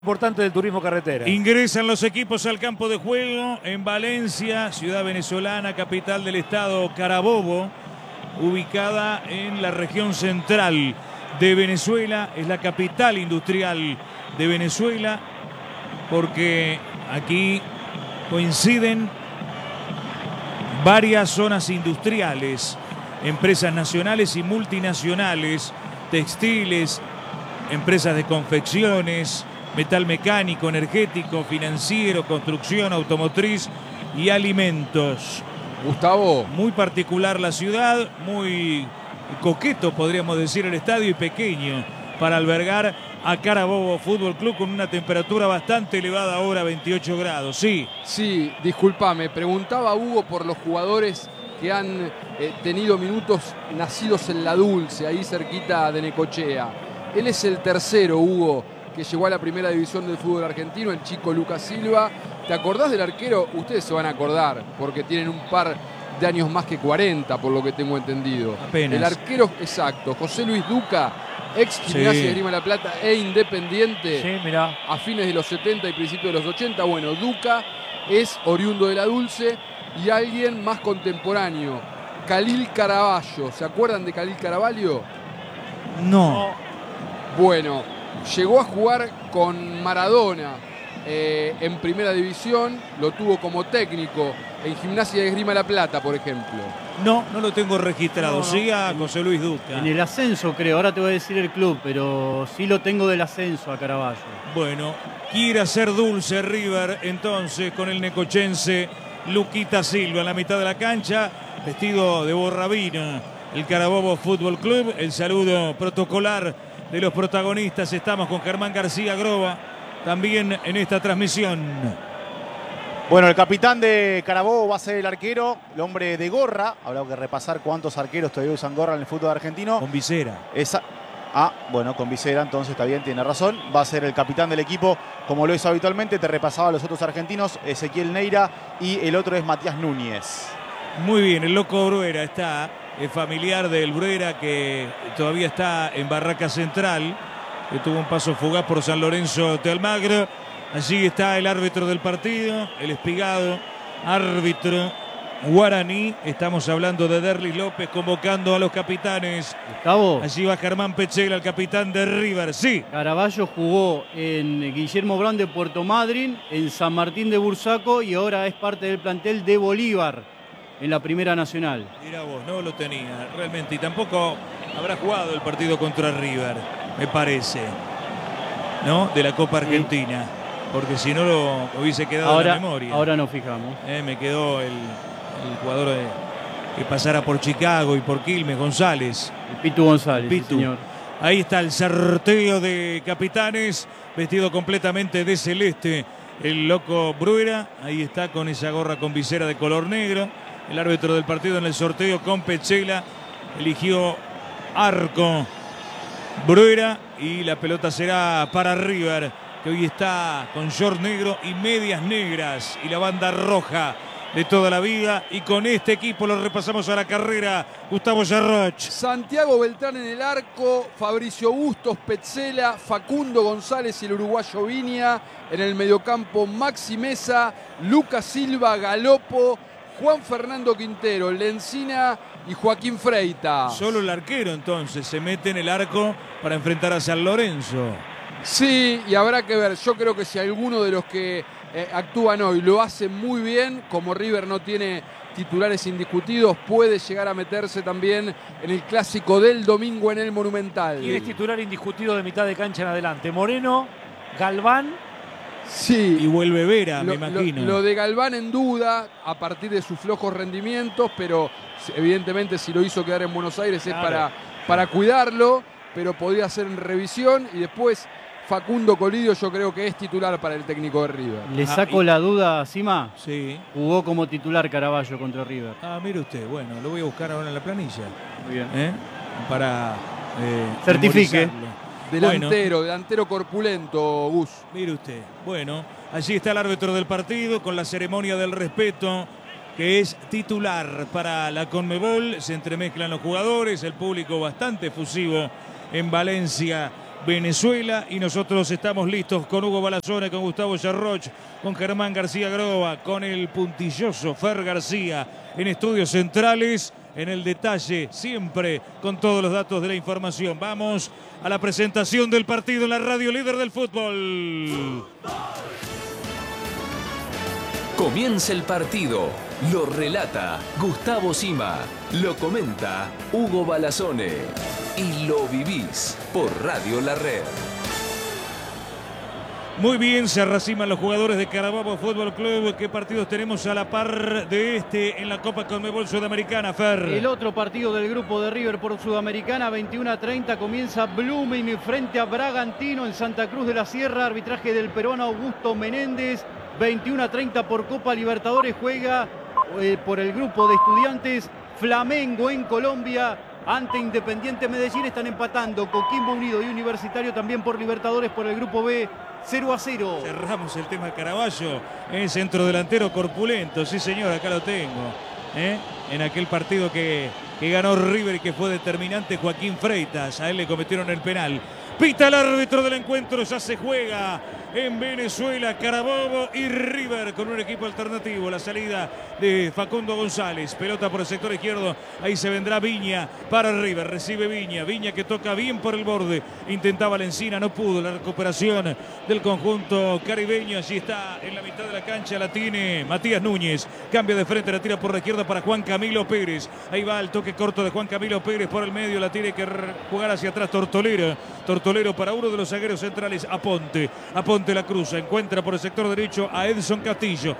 Importante del turismo carretera. Ingresan los equipos al campo de juego en Valencia, ciudad venezolana, capital del estado Carabobo, ubicada en la región central de Venezuela. Es la capital industrial de Venezuela porque aquí coinciden varias zonas industriales, empresas nacionales y multinacionales, textiles, empresas de confecciones, metal mecánico, energético, financiero, construcción, automotriz y alimentos. Gustavo. Muy particular la ciudad, muy coqueto podríamos decir el estadio y pequeño para albergar a Carabobo Fútbol Club con una temperatura bastante elevada ahora, 28 grados. Sí. Sí, discúlpame, preguntaba Hugo por los jugadores que han tenido minutos nacidos en La Dulce, ahí cerquita de Necochea. Él es el tercero, Hugo, que llegó a la primera división del fútbol argentino, el chico Lucas Silva. ¿Te acordás del arquero? Ustedes se van a acordar, porque tienen un par de años más que 40, por lo que tengo entendido. Apenas. El arquero, exacto, José Luis Duca, ex Gimnasia de Esgrima La Plata e Independiente, Sí, mirá. a fines de los 70 y principios de los 80. Bueno, Duca es oriundo de La Dulce y alguien más contemporáneo, Khalil Caraballo. ¿Se acuerdan de Khalil Caraballo? No. Bueno, llegó a jugar con Maradona en primera división, lo tuvo como técnico en Gimnasia de Esgrima La Plata, por ejemplo. No, no lo tengo registrado. No. Siga José Luis Duca. En el ascenso, creo. Ahora te voy a decir el club, pero sí lo tengo del ascenso a Caraballo. Bueno, quiere hacer dulce River entonces con el necochense Luquita Silva en la mitad de la cancha, vestido de borrabino. El Carabobo Fútbol Club, el saludo protocolar de los protagonistas. Estamos con Germán García Groba también en esta transmisión. Bueno, el capitán de Carabobo va a ser el arquero, el hombre de gorra. Habrá que repasar cuántos arqueros todavía usan gorra en el fútbol argentino. Con visera. Bueno, con visera, entonces está bien, tiene razón. Va a ser el capitán del equipo, como lo hizo habitualmente. Te repasaba a los otros argentinos, Ezequiel Neira y el otro es Matías Núñez. Muy bien, el loco Bruera está, es familiar del Bruera que todavía está en Barraca Central, que tuvo un paso fugaz por San Lorenzo de Almagro. Allí está el árbitro del partido, el espigado árbitro guaraní. Estamos hablando de Derlis López convocando a los capitanes. Gustavo. Allí va Germán Pechela, el capitán de River. Sí. Caraballo jugó en Guillermo Brown de Puerto Madryn, en San Martín de Bursaco y ahora es parte del plantel de Bolívar en la Primera Nacional. Mira vos, no lo tenía realmente. Y tampoco habrá jugado el partido contra River, me parece, ¿no? De la Copa Argentina. Porque si no lo hubiese quedado en la memoria. Ahora nos fijamos. Me quedó el jugador que pasara por Chicago y por Quilmes, González. El Pitu González, Pitu. sí, señor. Ahí está el sorteo de capitanes, vestido completamente de celeste. El loco Bruera, ahí está con esa gorra con visera de color negro. El árbitro del partido en el sorteo con Pechela eligió arco Bruera y la pelota será para River, que hoy está con short negro y medias negras y la banda roja de toda la vida. Y con este equipo lo repasamos a la carrera. Gustavo Yarroch. Santiago Beltrán en el arco, Fabricio Bustos, Petzela, Facundo González y el uruguayo Viña. En el mediocampo Maxi Mesa, Lucas Silva, Galopo, Juan Fernando Quintero, Lencina y Joaquín Freita. Solo el arquero entonces se mete en el arco para enfrentar a San Lorenzo. Sí, y habrá que ver. Yo creo que si alguno de los que actúan hoy lo hace muy bien, como River no tiene titulares indiscutidos, puede llegar a meterse también en el clásico del domingo en el Monumental. Y es titular indiscutido de mitad de cancha en adelante. Moreno, Galván. Sí. Y vuelve Vera, me imagino. Lo de Galván en duda a partir de sus flojos rendimientos, pero evidentemente si lo hizo quedar en Buenos Aires es para cuidarlo, pero podría ser en revisión. Y después Facundo Colidio yo creo que es titular para el técnico de River. Le saco la duda, Sima. Sí. Jugó como titular Caraballo contra River. Mire usted, bueno, lo voy a buscar ahora en la planilla. Muy bien. Para certifique. Delantero corpulento, Gus. Mire usted. Bueno, allí está el árbitro del partido con la ceremonia del respeto, que es titular para la Conmebol. Se entremezclan los jugadores, el público bastante efusivo en Valencia Venezuela, y nosotros estamos listos con Hugo Balazone, con Gustavo Yarroch, con Germán García Groba, con el puntilloso Fer García en estudios centrales, en el detalle, siempre con todos los datos de la información. Vamos a la presentación del partido en la radio líder del fútbol. Comienza el partido. Lo relata Gustavo Sima. Lo comenta Hugo Balazone. Y lo vivís por Radio La Red. Muy bien, se arraciman los jugadores de Carabobo Fútbol Club. ¿Qué partidos tenemos a la par de este en la Copa Conmebol Sudamericana, Fer? El otro partido del grupo de River por Sudamericana, 21:30, comienza Blooming frente a Bragantino en Santa Cruz de la Sierra. Arbitraje del peruano Augusto Menéndez. 21:30 por Copa Libertadores juega por el grupo de Estudiantes Flamengo en Colombia ante Independiente Medellín. Están empatando Coquimbo Unido y Universitario también por Libertadores por el grupo B, 0-0. Cerramos el tema de Caraballo, centro delantero corpulento, sí señor, acá lo tengo. En aquel partido que ganó River y que fue determinante, Joaquín Freitas, a él le cometieron el penal. Pita el árbitro del encuentro, ya se juega en Venezuela, Carabobo y River con un equipo alternativo. La salida de Facundo González, pelota por el sector izquierdo, ahí se vendrá Viña para River, recibe Viña que toca bien por el borde, intentaba la Encina, no pudo, la recuperación del conjunto caribeño, allí está en la mitad de la cancha, la tiene Matías Núñez, cambia de frente, la tira por la izquierda para Juan Camilo Pérez, ahí va el toque corto de Juan Camilo Pérez por el medio, la tiene que jugar hacia atrás Tortolero para uno de los zagueros centrales, Aponte la cruza, encuentra por el sector derecho a Edson Castillo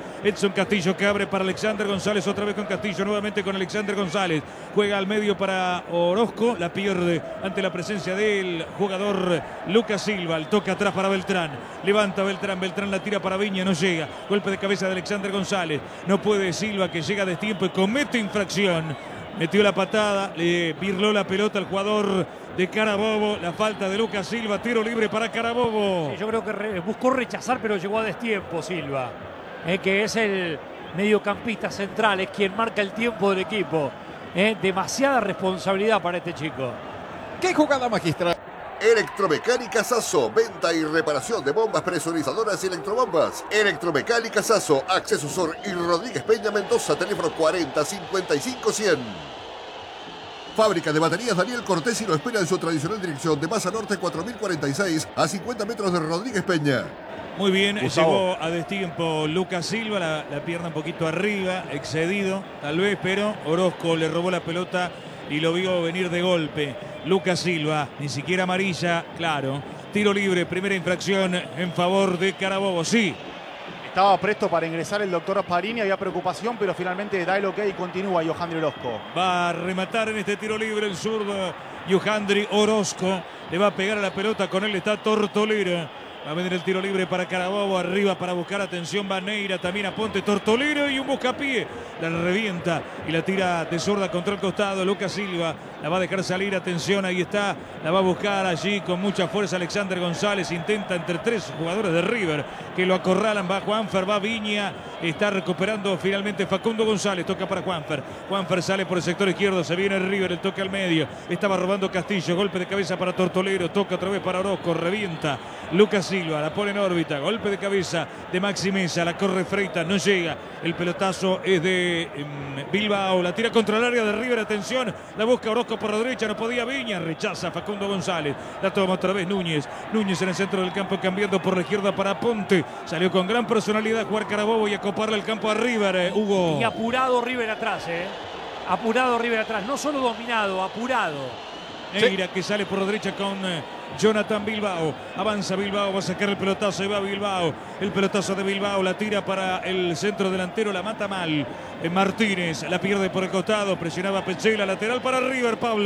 que abre para Alexander González, otra vez con Castillo, nuevamente con Alexander González, juega al medio para Orozco, la pierde ante la presencia del jugador Lucas Silva, el toque atrás para Beltrán, levanta Beltrán la tira para Viña, no llega, golpe de cabeza de Alexander González, no puede Silva que llega a destiempo y comete infracción, metió la patada, le birló la pelota al jugador de Carabobo, la falta de Lucas Silva, tiro libre para Carabobo. Sí, yo creo que buscó rechazar, pero llegó a destiempo Silva, que es el mediocampista central, es quien marca el tiempo del equipo. Demasiada responsabilidad para este chico. ¡Qué jugada magistral! Electromecánica Sasso, venta y reparación de bombas presurizadoras y electrobombas. Electromecánica Sasso, Acceso Sur y Rodríguez Peña Mendoza, teléfono 40 55 100. Fábrica de baterías Daniel Cortés y lo espera en su tradicional dirección de Masa Norte 4046 a 50 metros de Rodríguez Peña. Muy bien, Gustavo. llegó a destiempo Lucas Silva, la pierna un poquito arriba, excedido tal vez, pero Orozco le robó la pelota y lo vio venir de golpe. Lucas Silva, ni siquiera amarilla, claro. Tiro libre, primera infracción en favor de Carabobo, sí. Estaba presto para ingresar el doctor Parini, había preocupación, pero finalmente da el ok y continúa Johandri Orozco. Va a rematar en este tiro libre el zurdo Johandri Orozco. Le va a pegar a la pelota, con él está Tortolero. Va a venir el tiro libre para Carabobo, arriba para buscar atención Baneira, también aponte Tortolero y un buscapié. La revienta y la tira de zurda contra el costado. Lucas Silva la va a dejar salir, atención, ahí está. La va a buscar allí con mucha fuerza Alexander González. Intenta entre tres jugadores de River que lo acorralan. Va Juanfer, va Viña. Está recuperando finalmente Facundo González. Toca para Juanfer. Juanfer sale por el sector izquierdo. Se viene River, el toque al medio. Estaba robando Castillo. Golpe de cabeza para Tortolero. Toca otra vez para Orozco. Revienta Lucas Silva, la pone en órbita, golpe de cabeza de Maxi Mesa, la corre Freitas, no llega, el pelotazo es de Bilbao, la tira contra el área de River, atención, la busca Orozco por la derecha, no podía Viña, rechaza Facundo González, la toma otra vez Núñez en el centro del campo cambiando por la izquierda para Ponte, salió con gran personalidad a jugar Carabobo y a coparle el campo a River, Hugo. Y apurado River atrás, apurado River atrás, no solo dominado, apurado. Neira que sale por la derecha con Jonathan Bilbao. Avanza Bilbao, va a sacar el pelotazo y va Bilbao. El pelotazo de Bilbao, la tira para el centro delantero, la mata mal. Martínez la pierde por el costado, presionaba Pechela, lateral para River, Pablo.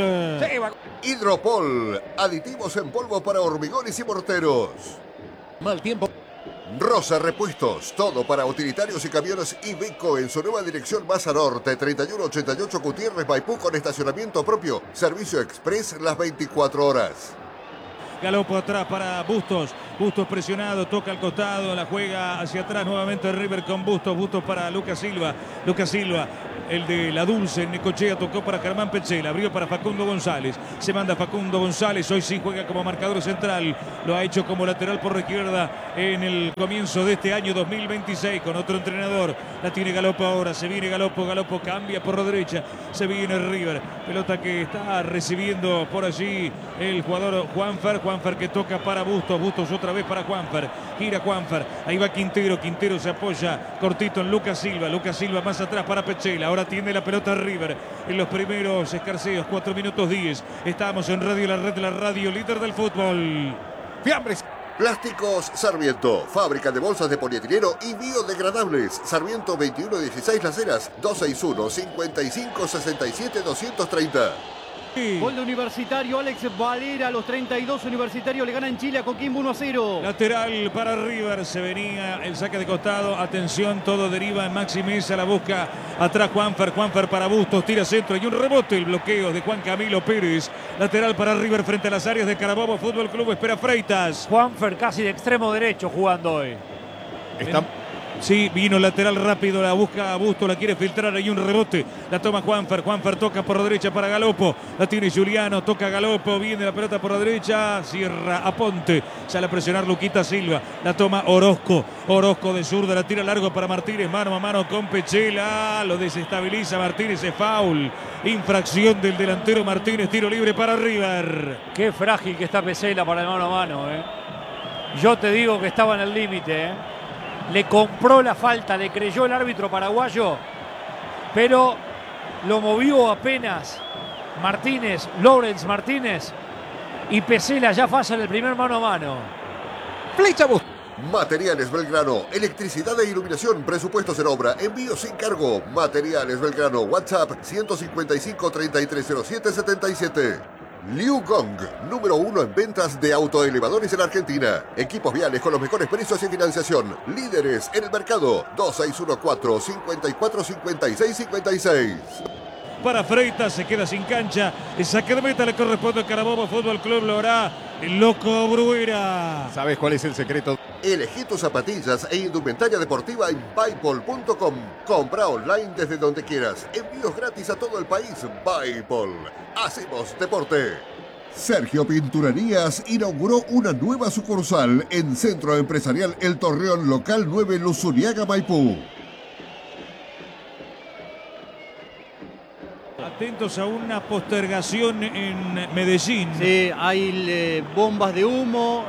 Hidropol, aditivos en polvo para hormigones y morteros. Mal tiempo. Rosa Repuestos, todo para utilitarios y camiones Iveco en su nueva dirección Masa Norte, 3188 Gutiérrez Maipú con estacionamiento propio, servicio express las 24 horas. Galopo atrás para Bustos presionado, toca al costado, la juega hacia atrás nuevamente River con Bustos para Lucas Silva, el de La Dulce en Necochea, tocó para Germán Petzela, abrió para Facundo González, se manda Facundo González, hoy sí juega como marcador central, lo ha hecho como lateral por la izquierda en el comienzo de este año 2026 con otro entrenador. La tiene Galopo ahora, se viene Galopo, Galopo cambia por la derecha, se viene River, pelota que está recibiendo por allí el jugador Juanfer, Juanfer que toca para Bustos, Bustos otra vez para Juanfer, gira Juanfer, ahí va Quintero, Quintero se apoya cortito en Lucas Silva, Lucas Silva más atrás para Petzela, ahora tiene la pelota River en los primeros escarceos, 4 minutos 10, estamos en Radio La Red, la radio líder del fútbol. Fiambres. Plásticos Sarmiento, fábrica de bolsas de polietileno y biodegradables. Sarmiento 2116 Las Heras, 261-5567-230. Gol de Universitario, Alex Valera a los 32. Universitario le gana en Chile a Coquimbo 1-0. Lateral para River, se venía el saque de costado, atención, todo deriva en Maxi Mesa, la busca atrás Juanfer, Juanfer para Bustos, tira centro y un rebote, el bloqueo de Juan Camilo Pérez. Lateral para River frente a las áreas de Carabobo Fútbol Club, espera Freitas. Juanfer casi de extremo derecho jugando hoy. Sí, vino lateral rápido, la busca a Bustos, la quiere filtrar, hay un rebote, la toma Juanfer, Juanfer toca por la derecha para Galopo, la tiene Juliano, toca Galopo, viene la pelota por la derecha, cierra a Ponte, sale a presionar Luquita Silva, la toma Orozco, Orozco de zurda, la tira largo para Martínez, mano a mano con Petzela, lo desestabiliza Martínez, es foul, infracción del delantero Martínez, tiro libre para River. Qué frágil que está Petzela para el mano a mano, Yo te digo que estaba en el límite, Le compró la falta, le creyó el árbitro paraguayo, pero lo movió apenas Martínez, Lawrence Martínez, y Petzela ya falla en el primer mano a mano. Flecha Bus. Materiales Belgrano, electricidad e iluminación, presupuestos en obra, envío sin cargo. Materiales Belgrano, WhatsApp 155-3307-77. Liu Gong, número 1 en ventas de autoelevadores en Argentina. Equipos viales con los mejores precios y financiación. Líderes en el mercado. 2614-545656. Para Freitas, se queda sin cancha. El saque de meta le corresponde a Carabobo Fútbol Club, lo hará el loco Bruera. ¿Sabes cuál es el secreto? Elegí tus zapatillas e indumentaria deportiva en Buypol.com. Compra online desde donde quieras. Envíos gratis a todo el país. Buypol. Hacemos deporte. Sergio Pinturerías inauguró una nueva sucursal en Centro Empresarial El Torreón, local 9, Luzuriaga, Maipú. Atentos a una postergación en Medellín. Sí, hay bombas de humo,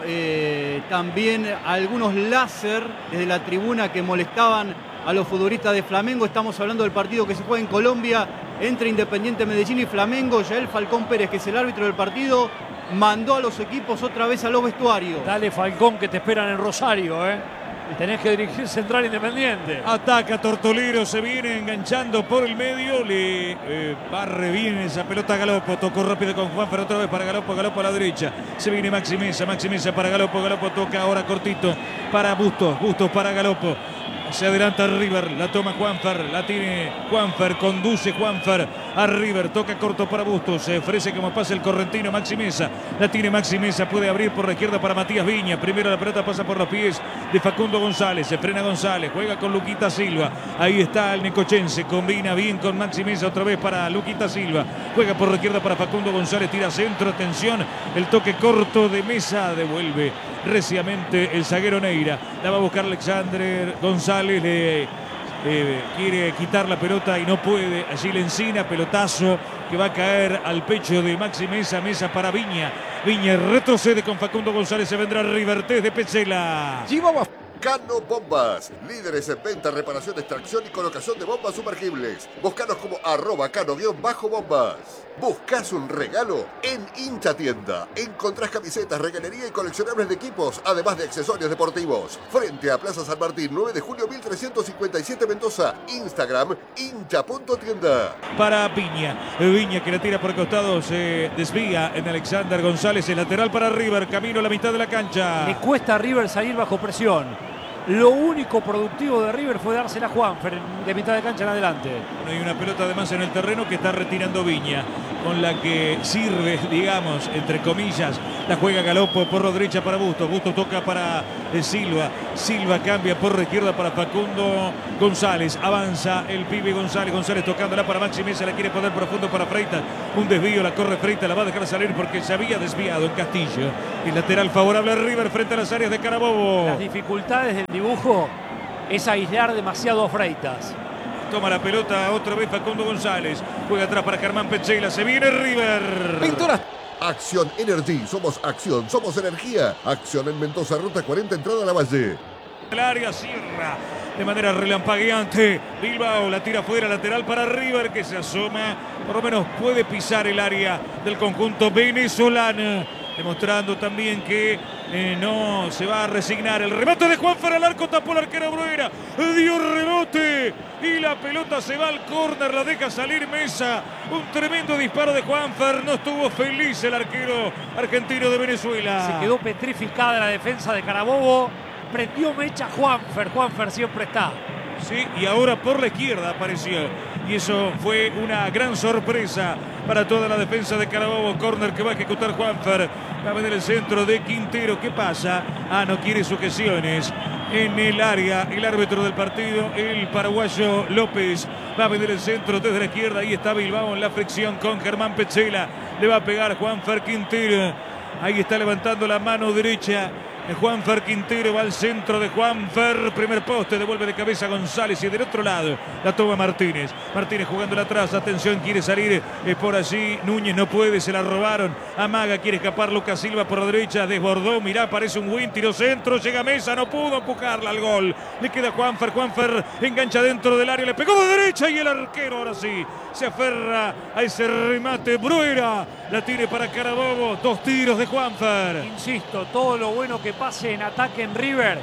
también algunos láser desde la tribuna que molestaban a los futbolistas de Flamengo. Estamos hablando del partido que se juega en Colombia entre Independiente Medellín y Flamengo. Yael Falcón Pérez, que es el árbitro del partido, mandó a los equipos otra vez a los vestuarios. Dale, Falcón, que te esperan en Rosario, Tenés que dirigir Central Independiente. Ataca Tortolero, se viene enganchando por el medio, le barre bien esa pelota a Galopo, tocó rápido con Juanfer otra vez para Galopo, Galopo a la derecha, se viene Maxi Mesa para Galopo, Galopo toca ahora cortito para Bustos, Bustos para Galopo. Se adelanta River, la toma Juanfer, la tiene Juanfer, conduce Juanfer a River, toca corto para Bustos, se ofrece como pasa el correntino Maxi Mesa, la tiene Maxi Mesa, puede abrir por la izquierda para Matías Viña, primero la pelota pasa por los pies de Facundo González, se frena González, juega con Luquita Silva, ahí está el necochense, combina bien con Maxi Mesa, otra vez para Luquita Silva, juega por la izquierda para Facundo González, tira centro, atención, el toque corto de Mesa, devuelve reciamente el zaguero Neira, la va a buscar Alexander González, le quiere quitar la pelota y no puede, allí le encina, pelotazo que va a caer al pecho de Maxi Mesa, Mesa para Viña, Viña retrocede con Facundo González, se vendrá Rivertés de Petzela. Chihuahua. Cano Bombas, líderes en venta, reparación, extracción y colocación de bombas sumergibles. Búscanos como @cano_bombas. ¿Buscas un regalo? En Hincha Tienda encontrás camisetas, regalería y coleccionables de equipos, además de accesorios deportivos. Frente a Plaza San Martín, 9 de julio 1357 Mendoza. Instagram, hincha.tienda. Para Viña, Viña que la tira por el costado, se desvía en Alexander González, el lateral para River, camino a la mitad de la cancha. Le cuesta a River salir bajo presión. Lo único productivo de River fue dársela a Juanfer de mitad de cancha en adelante. Hay una pelota además en el terreno que está retirando Viña. con la que sirve, digamos, entre comillas, la juega Galopo por la derecha para Bustos. Bustos toca para Silva. Silva cambia por la izquierda para Facundo González. Avanza el pibe González. González tocándola para Maxi Mesa. La quiere poner profundo para Freitas. Un desvío, la corre Freitas. La va a dejar salir porque se había desviado en Castillo. El lateral favorable a River frente a las áreas de Carabobo. Las dificultades del dibujo es aislar demasiado a Freitas. Toma la pelota otra vez Facundo González. Juega atrás para Germán Petzela. Se viene River. Pintura. Acción Energy, somos acción, somos energía. Acción en Mendoza, ruta 40, entrada a la Valle. El área cierra de manera relampagueante. Bilbao la tira fuera, lateral para River que se asoma. Por lo menos puede pisar el área del conjunto venezolano. Demostrando también que no se va a resignar. El remate de Juanfer al arco, tapó el arquero Bruera. Dio rebote y la pelota se va al córner, la deja salir Mesa. Un tremendo disparo de Juanfer. No estuvo feliz el arquero argentino de Venezuela. Se quedó petrificada la defensa de Carabobo. Prendió mecha Juanfer. Juanfer siempre está. Sí, y ahora por la izquierda apareció. Y eso fue una gran sorpresa para toda la defensa de Carabobo. Córner que va a ejecutar Juanfer. Va a venir el centro de Quintero. ¿Qué pasa? No quiere sujeciones en el área. El árbitro del partido, el paraguayo López. Va a venir el centro desde la izquierda. Ahí está Bilbao en la fricción con Germán Petzela. Le va a pegar Juanfer Quintero. Ahí está levantando la mano derecha. Juanfer Quintero va al centro de Juanfer. Primer poste, devuelve de cabeza González y del otro lado la toma Martínez. Martínez jugándola atrás. Atención, quiere salir por allí. Núñez no puede, se la robaron. Amaga, quiere escapar Lucas Silva por la derecha. Desbordó, mirá, parece un win. Tiro centro, llega a Mesa, no pudo empujarla al gol. Le queda Juanfer. Juanfer engancha dentro del área, le pegó de derecha y el arquero ahora sí se aferra a ese remate. Bruera la tiene para Carabobo. 2 tiros de Juanfer. Insisto, todo lo bueno que pase en ataque en River,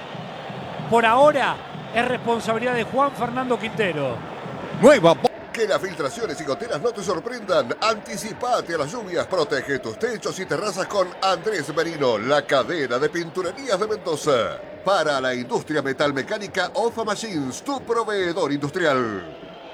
por ahora es responsabilidad de Juan Fernando Quintero. Nueva. Que las filtraciones y goteras no te sorprendan. Anticipate a las lluvias. Protege tus techos y terrazas con Andrés Merino, la cadena de pinturerías de Mendoza. Para la industria metalmecánica, Ofa Machines, tu proveedor industrial.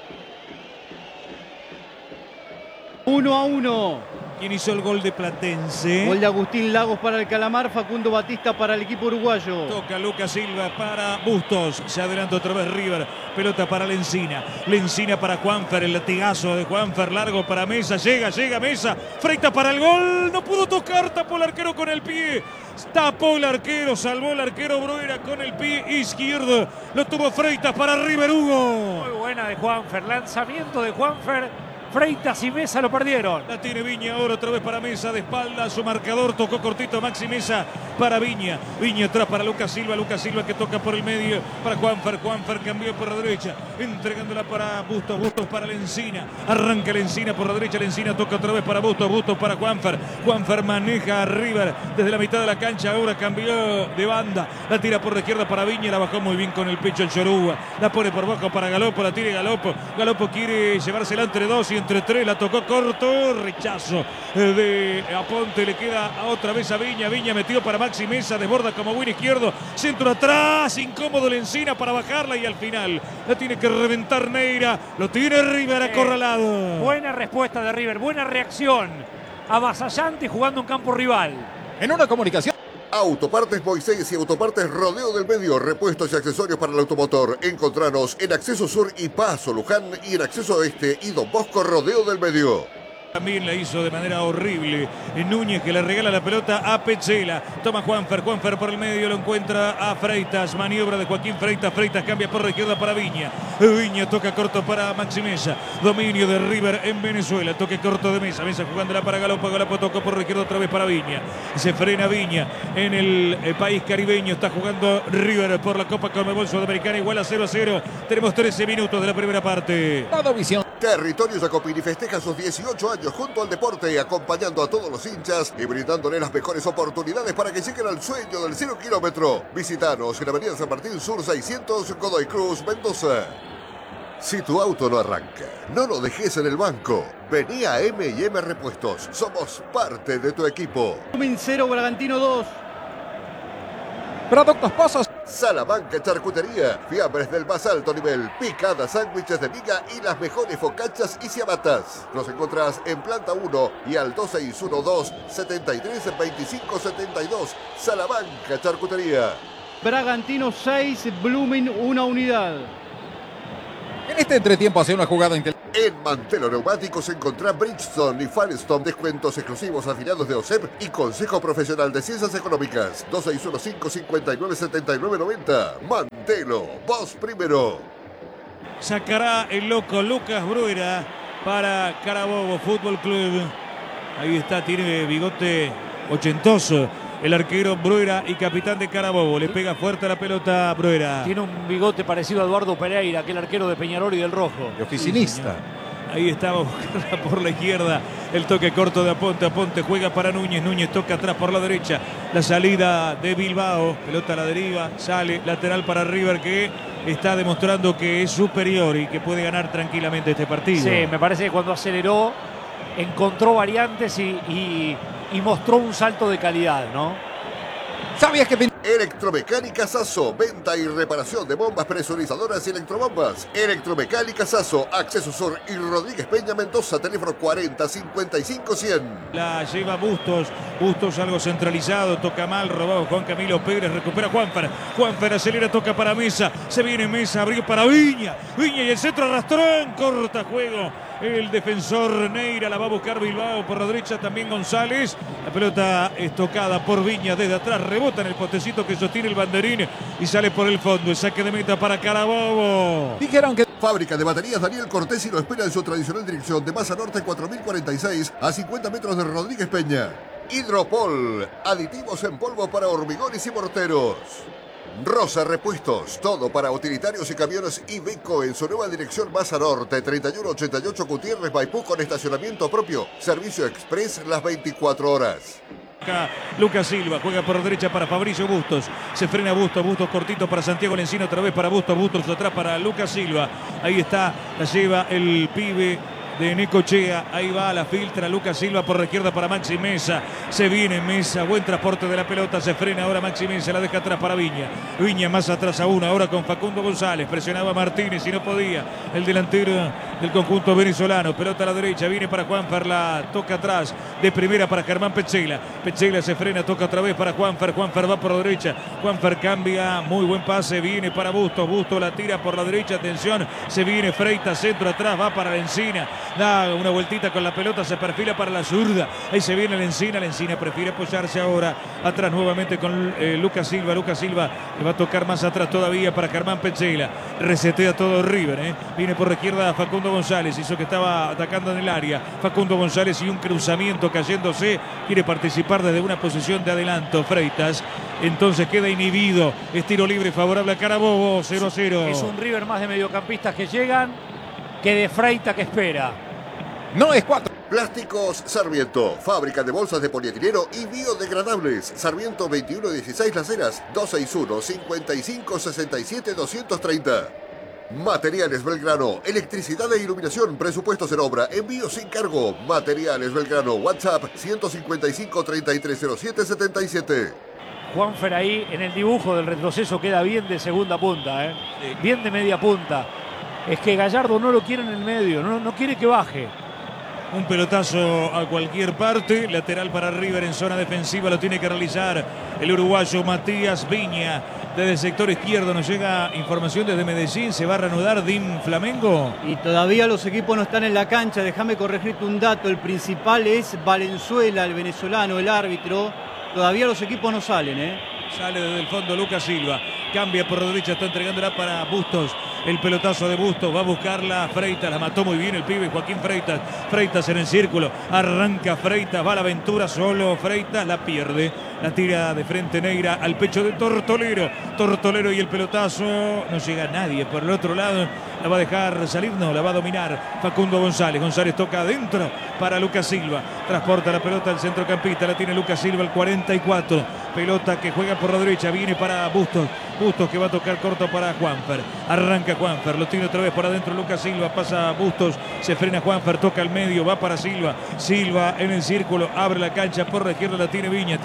1-1. ¿Quién hizo el gol de Platense? Gol de Agustín Lagos para el Calamar, Facundo Batista para el equipo uruguayo. Toca Lucas Silva para Bustos. Se adelanta otra vez River. Pelota para Lencina. Lencina para Juanfer. El latigazo de Juanfer. Largo para Mesa. Llega Mesa. Freitas para el gol. No pudo tocar. Tapó el arquero con el pie. Tapó el arquero. Salvó el arquero Bruera con el pie izquierdo. Lo tuvo Freitas para River, Hugo. Muy buena de Juanfer. Lanzamiento de Juanfer. Freitas y Mesa lo perdieron. La tiene Viña ahora otra vez para Mesa. De espalda su marcador. Tocó cortito Maxi Mesa para Viña. Viña atrás para Lucas Silva. Lucas Silva que toca por el medio para Juanfer. Juanfer cambió por la derecha. Entregándola para Bustos. Bustos para Lencina. Arranca Lencina por la derecha. Lencina toca otra vez para Bustos. Bustos para Juanfer. Juanfer maneja a River desde la mitad de la cancha. Ahora cambió de banda. La tira por la izquierda para Viña. La bajó muy bien con el pecho el Chorúa. La pone por bajo para Galopo. La tira Galopo. Galopo quiere llevársela entre 2 y entre 3, la tocó corto, rechazo de Aponte, le queda otra vez a Viña. Viña metió para Maxi Mesa, desborda como buen izquierdo, centro atrás, incómodo Lencina para bajarla y al final la tiene que reventar Neira, lo tiene River acorralado. Buena respuesta de River, buena reacción, avasallante jugando en campo rival. En una comunicación. Autopartes Moisés y Autopartes Rodeo del Medio, repuestos y accesorios para el automotor. Encontranos en Acceso Sur y Paso Luján y en Acceso Este y Don Bosco Rodeo del Medio. También la hizo de manera horrible Núñez, que le regala la pelota a Petzela. Toma Juanfer por el medio, lo encuentra a Freitas. Maniobra de Joaquín Freitas. Freitas cambia por la izquierda para Viña. Viña toca corto para Maxi Mesa. Dominio de River en Venezuela. Toque corto de Mesa. Mesa jugándola para Galopo. Galopo tocó por la izquierda otra vez para Viña. Se frena Viña en el país caribeño. Está jugando River por la Copa Conmebol Sudamericana. Igual a 0-0. Tenemos 13 minutos de la primera parte. Todo visión. Territorio Jacopini festeja sus 18 años junto al deporte, acompañando a todos los hinchas y brindándole las mejores oportunidades para que lleguen al sueño del 0 kilómetro. Visítanos en la avenida San Martín Sur 600, Godoy Cruz, Mendoza. Si tu auto no arranca, no lo dejes en el banco. Vení a M&M Repuestos. Somos parte de tu equipo. 0, Bragantino 2. Productos Pozos. Salamanca Charcutería, fiambres del más alto nivel, picadas, sándwiches de miga y las mejores focachas y ciabatas. Nos encontrás en planta 1 y al 2612-732572. Salamanca Charcutería. Bragantino 6, Blooming 1 unidad. En este entretiempo hace una jugada inteligente. En Mantelo Neumáticos encontrá Bridgestone y Firestone, descuentos exclusivos afiliados de OSEP y Consejo Profesional de Ciencias Económicas. 2615-597990. Mantelo, vos primero. Sacará el loco Lucas Bruera para Carabobo Fútbol Club. Ahí está, tiene bigote ochentoso el arquero Bruera y capitán de Carabobo. Le pega fuerte a la pelota Bruera. Tiene un bigote parecido a Eduardo Pereira, aquel arquero de Peñarol y del Rojo. Y oficinista. Ahí estaba buscando por la izquierda. El toque corto de Aponte. Aponte juega para Núñez. Núñez toca atrás por la derecha. La salida de Bilbao. Pelota a la deriva. Sale lateral para River, que está demostrando que es superior y que puede ganar tranquilamente este partido. Sí, me parece que cuando aceleró encontró variantes y mostró un salto de calidad, ¿no? ¿Sabías que Electromecánica Sasso, venta y reparación de bombas presurizadoras y electrobombas. Electromecánica Sasso, Acceso Sur y Rodríguez Peña Mendoza, teléfono 40-55-100. La lleva Bustos. Bustos algo centralizado, toca mal, robado Juan Camilo Pérez, recupera Juanfer. Juanfer acelera, toca para Mesa. Se viene Mesa, abrió para Viña. Viña y el centro arrastrón, corta juego. El defensor Neira la va a buscar Bilbao por la derecha, también González. La pelota es tocada por Viña desde atrás, rebota en el potecito que sostiene el banderín y sale por el fondo. El saque de meta para Carabobo. dijeron que Fábrica de baterías Daniel Cortés y lo espera en su tradicional dirección de Masa Norte 4046 a 50 metros de Rodríguez Peña. Hidropol, aditivos en polvo para hormigones y morteros. Rosa Repuestos, todo para utilitarios y camiones Iveco en su nueva dirección Masa Norte 3188 Gutiérrez Maipú con estacionamiento propio. Servicio express las 24 horas. Lucas Silva juega por derecha para Fabricio Bustos. Se frena Bustos, Bustos cortito para Santiago Lencina, otra vez para Bustos, Bustos atrás para Lucas Silva. Ahí está, la lleva el pibe de Necochea, ahí va, la filtra Lucas Silva por la izquierda para Maxi Mesa. Se viene Mesa, buen transporte de la pelota, se frena ahora Maxi Mesa, la deja atrás para Viña. Viña más atrás aún, ahora con Facundo González, presionaba Martínez y no podía. El delantero del conjunto venezolano, pelota a la derecha, viene para Juanfer, la toca atrás, de primera para Germán Petzela. Petzela se frena, toca otra vez para Juanfer, Juanfer va por la derecha, Juanfer cambia, muy buen pase, viene para Bustos, Bustos la tira por la derecha, atención, se viene Freitas, centro atrás, va para la Encina. Da una vueltita con la pelota, se perfila para la zurda. Ahí se viene Lencina. Lencina prefiere apoyarse ahora atrás nuevamente con Lucas Silva. Lucas Silva le va a tocar más atrás todavía para Germán Petzela. Resetea todo River. Viene por la izquierda Facundo González. Hizo que estaba atacando en el área. Facundo González y un cruzamiento cayéndose. Quiere participar desde una posición de adelanto. Freitas. Entonces queda inhibido. Es tiro libre favorable a Carabobo. 0-0. Es un River más de mediocampistas que llegan que de Freitas que espera. no es 4. Plásticos Sarmiento, fábrica de bolsas de polietileno y biodegradables. Sarmiento 2116 Las Heras, 261-5567-230. Materiales Belgrano, electricidad e iluminación, presupuestos en obra, envío sin cargo. Materiales Belgrano, WhatsApp 155-3307-77. Juanfer ahí en el dibujo del retroceso queda bien de segunda punta, bien de media punta. Es que Gallardo no lo quiere en el medio, no quiere que baje. Un pelotazo a cualquier parte, lateral para River en zona defensiva, lo tiene que realizar el uruguayo Matías Viña. Desde el sector izquierdo nos llega información desde Medellín, se va a reanudar DIM Flamengo. Y todavía los equipos no están en la cancha, déjame corregirte un dato, el principal es Valenzuela, el venezolano, el árbitro. Todavía los equipos no salen, Sale desde el fondo Lucas Silva, cambia por la derecha, está entregándola para Bustos. El pelotazo de Bustos, va a buscarla Freitas, la mató muy bien el pibe Joaquín Freitas. Freitas en el círculo, arranca Freitas, va a la aventura solo Freitas, la pierde. La tira de frente Neira al pecho de Tortolero. Tortolero y el pelotazo, no llega nadie por el otro lado. La va a dejar salir, no, la va a dominar Facundo González. González toca adentro para Lucas Silva. Transporta la pelota al centrocampista, la tiene Lucas Silva, el 44. Pelota que juega por la derecha, viene para Bustos. Bustos que va a tocar corto para Juanfer. Arranca Juanfer, lo tiene otra vez por adentro Lucas Silva, pasa Bustos, se frena Juanfer, toca al medio, va para Silva. Silva en el círculo, abre la cancha por la izquierda, la tiene Viña, tiene mucha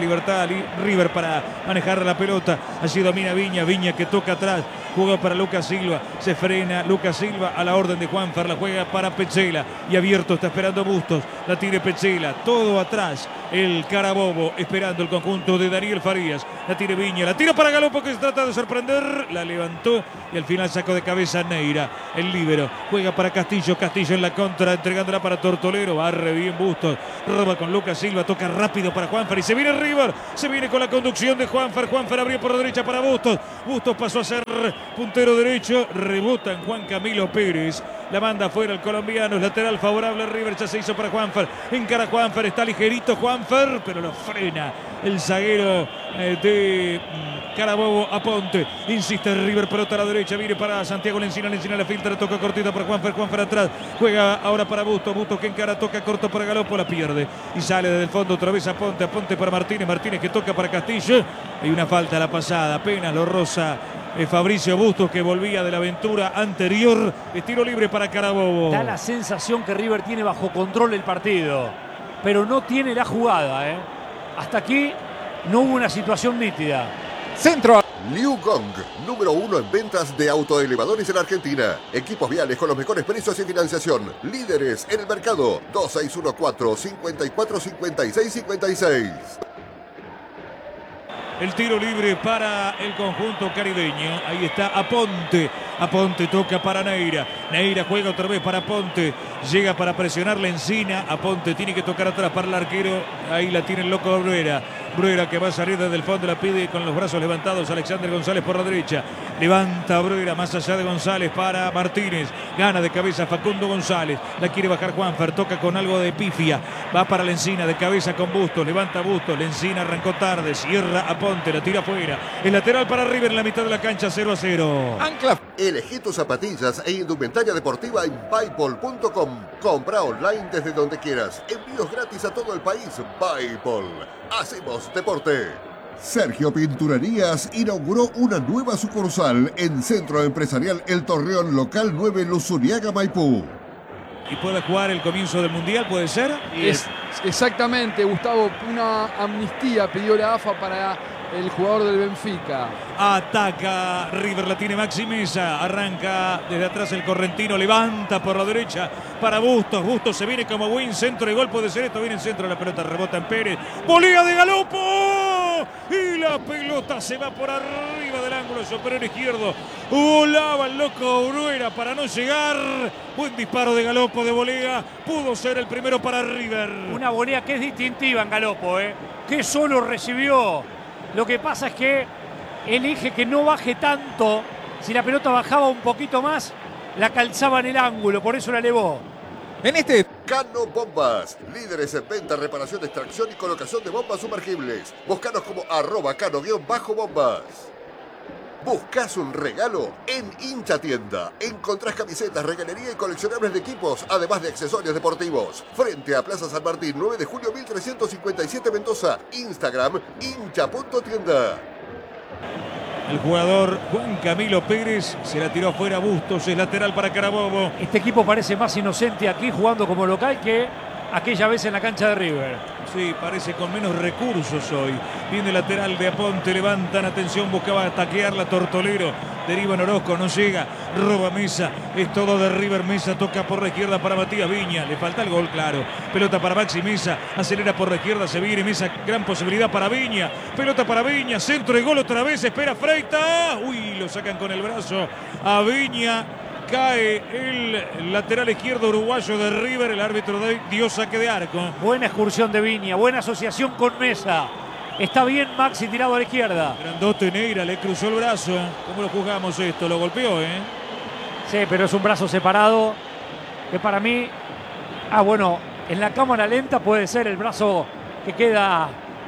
libertad River para manejar la pelota. Allí domina Viña, Viña que toca atrás, juega para Lucas Silva, se frena Lucas Silva a la orden de Juanfer, la juega para Petzela y abierto está esperando Bustos, la tiene Petzela, todo atrás, el Carabobo esperando el conjunto de Daniel Farías, la tiene Viña, la tira para Galopo que se trata de sorprender, la levantó y al final sacó de cabeza Neira, el líbero, juega para Castillo, Castillo en la contra, entregándola para Tortolero, barre bien Bustos, roba con Lucas Silva, toca rápido para Juanfer y se viene River, se viene con la conducción de Juanfer, Juanfer abrió por la derecha para Bustos, Bustos pasó a ser puntero derecho, rebota en Juan Camilo Pérez, la manda fuera el colombiano, es lateral favorable River, ya se hizo para Juanfer, encara Juanfer, está ligerito Juanfer, pero lo frena el zaguero de Carabobo Aponte, insiste River, pelota a la derecha, viene para Santiago Lencina, Lencina la filtra, toca cortita para Juanfer, Juanfer atrás, juega ahora para Bustos, Bustos que encara, toca corto para Galopo, la pierde y sale desde el fondo otra vez Aponte, Aponte para Martínez, Martínez que toca para Castillo, hay una falta a la pasada, apenas lo roza Fabricio Bustos que volvía de la aventura anterior, tiro libre para Carabobo. Da la sensación que River tiene bajo control el partido, pero no tiene la jugada, ¿eh? Hasta aquí no hubo una situación nítida. Centro. Liu Gong, número 1 en ventas de autoelevadores en Argentina. Equipos viales con los mejores precios y financiación. Líderes en el mercado. 2614-545656. El tiro libre para el conjunto caribeño. Ahí está Aponte. Aponte toca para Neira. Neira juega otra vez para Aponte. Llega para presionar la Encina. Aponte tiene que tocar atrás para el arquero. Ahí la tiene el loco Bruera. Bruera que va a salir desde el fondo, la pide con los brazos levantados Alexander González por la derecha. Levanta Bruera más allá de González para Martínez. Gana de cabeza Facundo González. La quiere bajar Juanfer. Toca con algo de pifia. Va para la Encina de cabeza con Bustos. Levanta Bustos. La Encina arrancó tarde. Cierra Aponte. La tira afuera. El lateral para River en la mitad de la cancha 0-0. Ancla. Elegí tus zapatillas e indumentaria deportiva en paypol.com. Compra online desde donde quieras. Envíos gratis a todo el país. Paypol. Hacemos deporte. Sergio Pinturerías inauguró una nueva sucursal en Centro Empresarial El Torreón, local 9, Luzuriaga, Maipú. Y puede jugar el comienzo del Mundial, ¿puede ser? Exactamente, Gustavo, una amnistía pidió la AFA para el jugador del Benfica. Ataca River, la tiene Maxi Mesa, arranca desde atrás el correntino, levanta por la derecha para Bustos, Bustos se viene como buen centro de gol, puede ser esto, viene en centro, la pelota rebota en Pérez, volea de Galopo y la pelota se va por arriba del ángulo superior izquierdo, volaba el loco Bruera para no llegar, buen disparo de Galopo de volea, pudo ser el primero para River. Una volea que es distintiva en Galopo, que solo recibió. Lo que pasa es que elige que no baje tanto. Si la pelota bajaba un poquito más, la calzaba en el ángulo, por eso la elevó. En este. Cano Bombas, líderes en venta, reparación, extracción y colocación de bombas sumergibles. Búscanos como @cano_bombas. ¿Buscas un regalo? En Hincha Tienda encontrás camisetas, regalería y coleccionables de equipos, además de accesorios deportivos. Frente a Plaza San Martín, 9 de julio 1357 Mendoza. Instagram, hincha.tienda. El jugador Juan Camilo Pérez se la tiró afuera Bustos, es lateral para Carabobo. Este equipo parece más inocente aquí jugando como local que aquella vez en la cancha de River. Sí, parece con menos recursos hoy. Viene el lateral de Aponte, levantan, atención, buscaba taquearla Tortolero. Deriva en Orozco, no llega, roba Mesa. Es todo de River, Mesa toca por la izquierda para Matías Viña. Le falta el gol, claro. Pelota para Maxi Mesa, acelera por la izquierda, se viene Mesa, gran posibilidad para Viña. Pelota para Viña, centro de gol otra vez, espera Freita. Uy, lo sacan con el brazo a Viña. Cae el lateral izquierdo uruguayo de River, el árbitro dio saque de arco. Buena excursión de Viña, buena asociación con Mesa. Está bien Maxi tirado a la izquierda. Grandote Neira, le cruzó el brazo. ¿Cómo lo juzgamos esto? Lo golpeó, Sí, pero es un brazo separado que para mí... bueno, en la cámara lenta puede ser el brazo que queda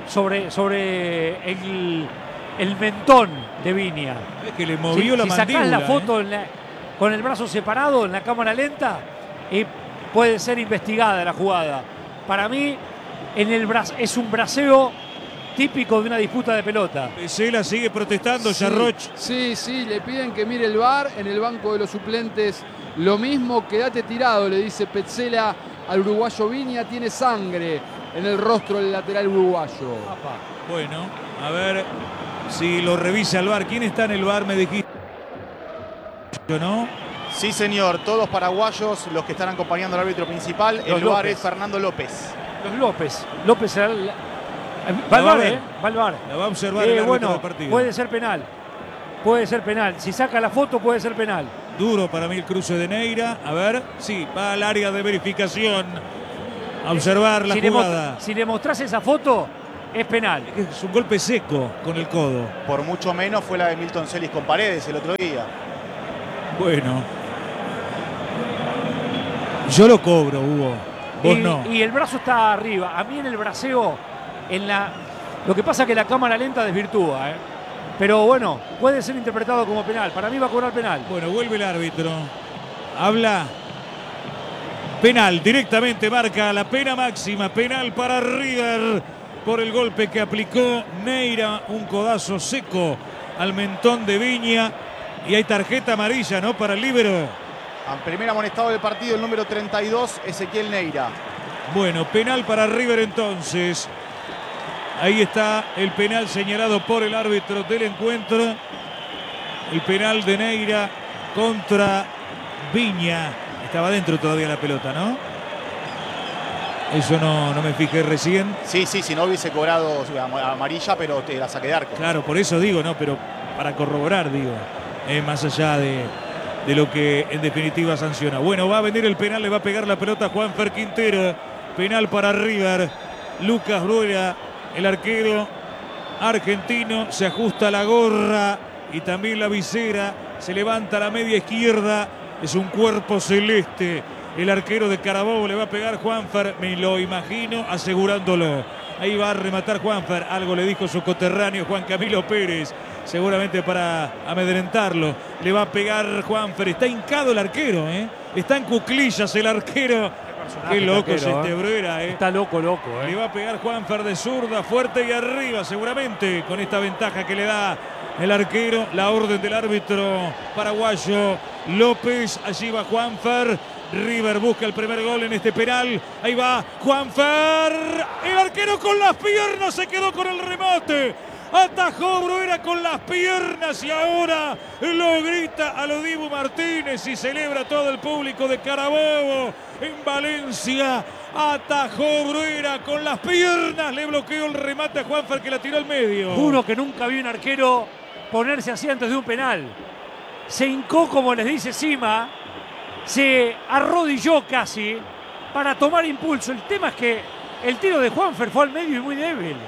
sobre el mentón de Viña. Es que le movió la mandíbula. Si sacás la foto con el brazo separado en la cámara lenta, puede ser investigada la jugada. Para mí, es un braceo típico de una disputa de pelota. Petzela sigue protestando, Yarroch. Sí, le piden que mire el VAR. En el banco de los suplentes lo mismo, quédate tirado, le dice Petzela al uruguayo Viña. Tiene sangre en el rostro del lateral uruguayo. Bueno, a ver si lo revisa el VAR. ¿Quién está en el VAR? Me dijiste, ¿no? Sí, señor, todos paraguayos los que están acompañando al árbitro principal. El VAR es Fernando López. Los López. López será va al VAR, va al VAR. La va a observar el árbitro del partido. Puede ser penal. Puede ser penal. Si saca la foto, puede ser penal. Duro para mí el cruce de Neira. A ver, sí, va al área de verificación. A observar la jugada. Si le mostrás esa foto, es penal. Es un golpe seco con el codo. Por mucho menos fue la de Milton Celis con Paredes el otro día. Bueno. Yo lo cobro, Hugo. Vos no. Y el brazo está arriba. A mí en el braceo, lo que pasa es que la cámara lenta desvirtúa, Pero bueno, puede ser interpretado como penal. Para mí va a cobrar penal. Bueno, vuelve el árbitro. Habla. Penal, directamente marca la pena máxima. Penal para River por el golpe que aplicó Neira. Un codazo seco al mentón de Viña. Y hay tarjeta amarilla, ¿no? Para el líbero. Al primer amonestado del partido, el número 32, Ezequiel Neira. Bueno, penal para River entonces. Ahí está el penal señalado por el árbitro del encuentro. El penal de Neira contra Viña. Estaba dentro todavía la pelota, ¿no? Eso no me fijé recién. Sí, si no hubiese cobrado amarilla, pero te la saqué de arco. Claro, por eso digo, ¿no? Pero para corroborar, digo. Más allá de lo que en definitiva sanciona. Bueno, va a venir el penal, le va a pegar la pelota a Juanfer Quintero. Penal para River. Lucas Bruera, el arquero argentino, se ajusta la gorra y también la visera. Se levanta la media izquierda. Es un cuerpo celeste. El arquero de Carabobo le va a pegar Juanfer, me lo imagino, asegurándolo. Ahí va a rematar Juanfer. Algo le dijo su coterráneo Juan Camilo Pérez. Seguramente para amedrentarlo. Le va a pegar Juanfer. Está hincado el arquero, Está en cuclillas el arquero. Qué loco es este Bruera, Está loco. Le va a pegar Juanfer de zurda, fuerte y arriba, seguramente, con esta ventaja que le da el arquero. La orden del árbitro paraguayo López. Allí va Juanfer. River busca el primer gol en este penal. Ahí va Juanfer. El arquero con las piernas se quedó con el remate. Atajó Bruera con las piernas y ahora lo grita a lo Dibu Martínez y celebra todo el público de Carabobo en Valencia. Atajó Bruera con las piernas, le bloqueó el remate a Juanfer que la tiró al medio. Juro que nunca vi un arquero ponerse así antes de un penal. Se hincó, como les dice Sima, se arrodilló casi para tomar impulso. El tema es que el tiro de Juanfer fue al medio y muy débil.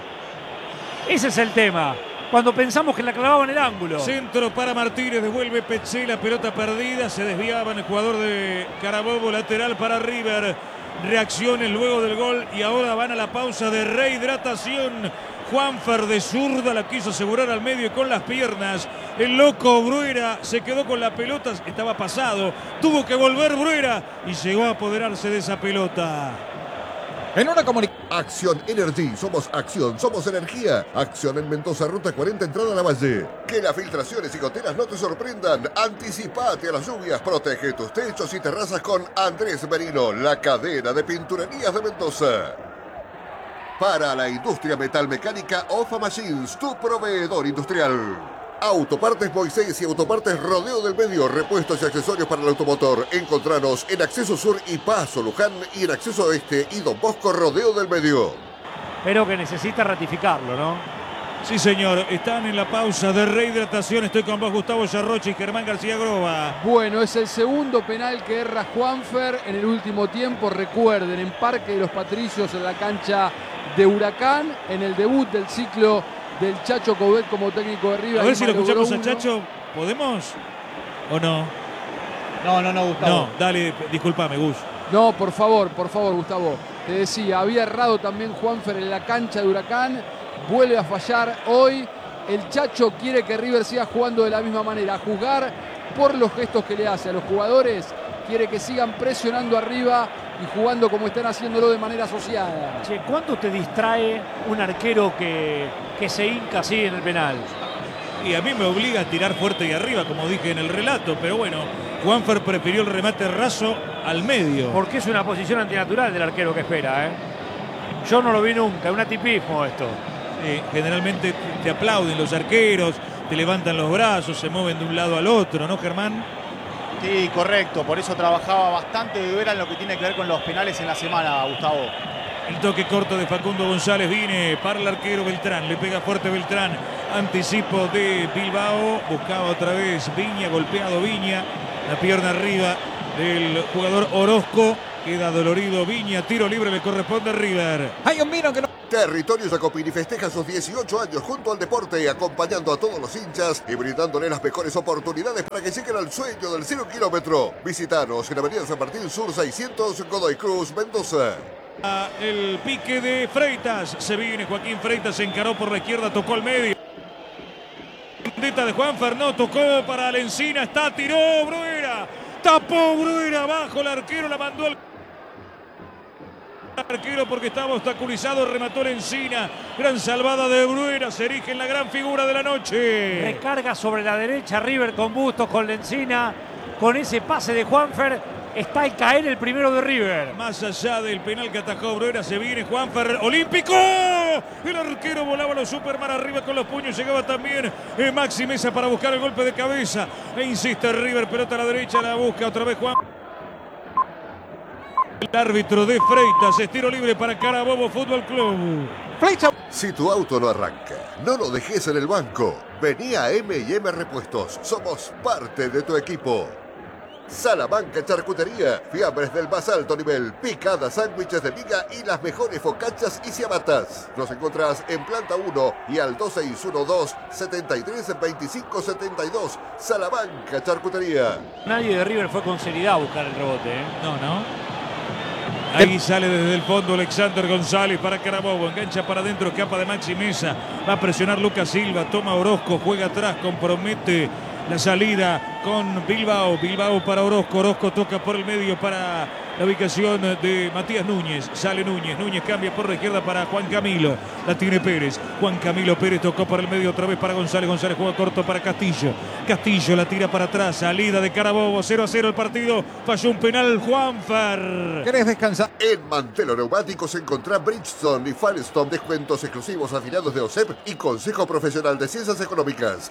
Ese es el tema. Cuando pensamos que la clavaba en el ángulo. Centro para Martínez, devuelve Peché, la pelota perdida. Se desviaba en el jugador de Carabobo, lateral para River. Reacciones luego del gol y ahora van a la pausa de rehidratación. Juanfer de zurda la quiso asegurar al medio y con las piernas. El loco Bruera se quedó con la pelota, estaba pasado. Tuvo que volver Bruera y llegó a apoderarse de esa pelota. En una comunicación. Acción Energy, somos acción, somos energía. Acción en Mendoza, ruta 40, entrada a la Valle. Que las filtraciones y goteras no te sorprendan. Anticipate a las lluvias, protege tus techos y terrazas con Andrés Merino, la cadena de pinturerías de Mendoza. Para la industria metalmecánica, OFA Machines, tu proveedor industrial. Autopartes Moisés y Autopartes Rodeo del Medio, repuestos y accesorios para el automotor. Encontranos en Acceso Sur y Paso Luján y en Acceso Oeste y Don Bosco Rodeo del Medio. Pero que necesita ratificarlo, ¿no? Sí, señor. Están en la pausa de rehidratación. Estoy con vos, Gustavo Yarrochi y Germán García Groba. Bueno, es el segundo penal que erra Juanfer en el último tiempo. Recuerden, en Parque de los Patricios, en la cancha de Huracán, en el debut del ciclo del Chacho Coudet como técnico de River. A ver si lo escuchamos a Chacho. ¿Podemos? ¿O no? No, Gustavo. No, dale, discúlpame, Gus. No, por favor, Gustavo. Te decía, había errado también Juanfer en la cancha de Huracán. Vuelve a fallar hoy. El Chacho quiere que River siga jugando de la misma manera. A juzgar por los gestos que le hace a los jugadores. Quiere que sigan presionando arriba y jugando como están haciéndolo de manera asociada. Che, ¿cuánto te distrae un arquero que se hinca así en el penal? Y a mí me obliga a tirar fuerte y arriba, como dije en el relato. Pero bueno, Juanfer prefirió el remate raso al medio. Porque es una posición antinatural del arquero que espera, Yo no lo vi nunca, es un atipismo esto. Generalmente te aplauden los arqueros, te levantan los brazos, se mueven de un lado al otro, ¿no, Germán? Sí, correcto. Por eso trabajaba bastante Rivera en lo que tiene que ver con los penales en la semana, Gustavo. El toque corto de Facundo González viene para el arquero Beltrán. Le pega fuerte Beltrán. Anticipo de Bilbao. Buscaba otra vez Viña. Golpeado Viña. La pierna arriba del jugador Orozco. Queda dolorido Viña. Tiro libre le corresponde a River. Hay un vino que no... Territorio Jacopini festeja sus 18 años junto al deporte, acompañando a todos los hinchas y brindándole las mejores oportunidades para que lleguen al sueño del 0 kilómetro. Visitanos en Avenida San Martín Sur 600, Godoy Cruz, Mendoza. El pique de Freitas. Se viene Joaquín Freitas, se encaró por la izquierda, tocó al medio. Vendetta de Juanfer, no tocó para Lencina, está, tiró Bruera. Tapó Bruera, abajo el arquero, la mandó al arquero porque estaba obstaculizado, remató Lencina. Gran salvada de Bruera, se erige en la gran figura de la noche. Recarga sobre la derecha River con Bustos, con Lencina, con ese pase de Juanfer. Está al caer el primero de River. Más allá del penal que atajó Bruera, se viene Juanfer, olímpico. El arquero volaba los Superman arriba con los puños. Llegaba también Maxi Mesa para buscar el golpe de cabeza. E insiste River, pelota a la derecha, la busca otra vez Juan. El árbitro de Freitas, es tiro libre para Carabobo Fútbol Club. Si tu auto no arranca, no lo dejes en el banco. Vení a M&M Repuestos. Somos parte de tu equipo. Salamanca Charcutería, fiambres del más alto nivel, picadas, sándwiches de miga y las mejores focachas y ciabatas. Nos encontrás en planta 1 y al 2612-732572. Salamanca Charcutería. Nadie de River fue con seriedad a buscar el rebote, ¿eh? No. Ahí sale desde el fondo Alexander González para Carabobo. Engancha para adentro, escapa de Maxi Mesa. Va a presionar Lucas Silva. Toma Orozco, juega atrás, compromete la salida con Bilbao. Bilbao para Orozco. Orozco toca por el medio para la ubicación de Matías Núñez. Sale Núñez. Núñez cambia por la izquierda para Juan Camilo. La tiene Pérez. Juan Camilo Pérez tocó por el medio otra vez para González. González juega corto para Castillo. Castillo la tira para atrás. Salida de Carabobo. 0-0 el partido. Falló un penal Juanfer. ¿Querés descansar? En Mantelo Neumáticos encontrá Bridgestone y Firestone, descuentos exclusivos afiliados de OSEP y Consejo Profesional de Ciencias Económicas.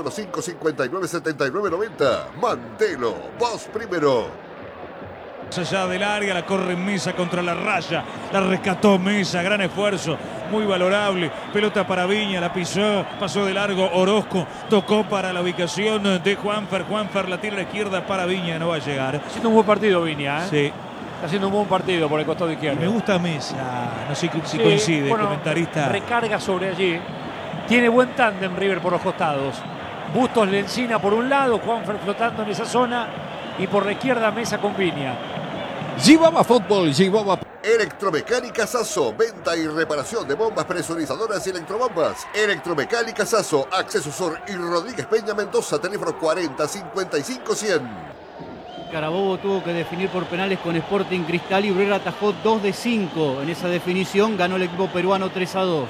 2615-597990. Mantelo, vos primero. Allá del área, la corre Mesa contra la raya, la rescató Mesa, gran esfuerzo, muy valorable, pelota para Viña, la pisó, pasó de largo Orozco, tocó para la ubicación de Juanfer, Juanfer la tira a la izquierda para Viña, no va a llegar. Haciendo un buen partido Viña, ¿eh? Sí. Está haciendo un buen partido por el costado izquierdo. Me gusta Mesa, no sé si coincide, bueno, comentarista. Recarga sobre allí, tiene buen tándem River por los costados. Bustos Lencina por un lado, Juanfer flotando en esa zona y por la izquierda Mesa con Viña. Gibaba Fútbol, Gibaba. Electromecánica Sasso, venta y reparación de bombas presurizadoras y electrobombas. Electromecánica Sasso, Acceso Sur y Rodríguez Peña Mendoza, teléfono 40-55-100. Carabobo tuvo que definir por penales con Sporting Cristal y Bruera atajó 2 de 5. En esa definición ganó el equipo peruano 3-2.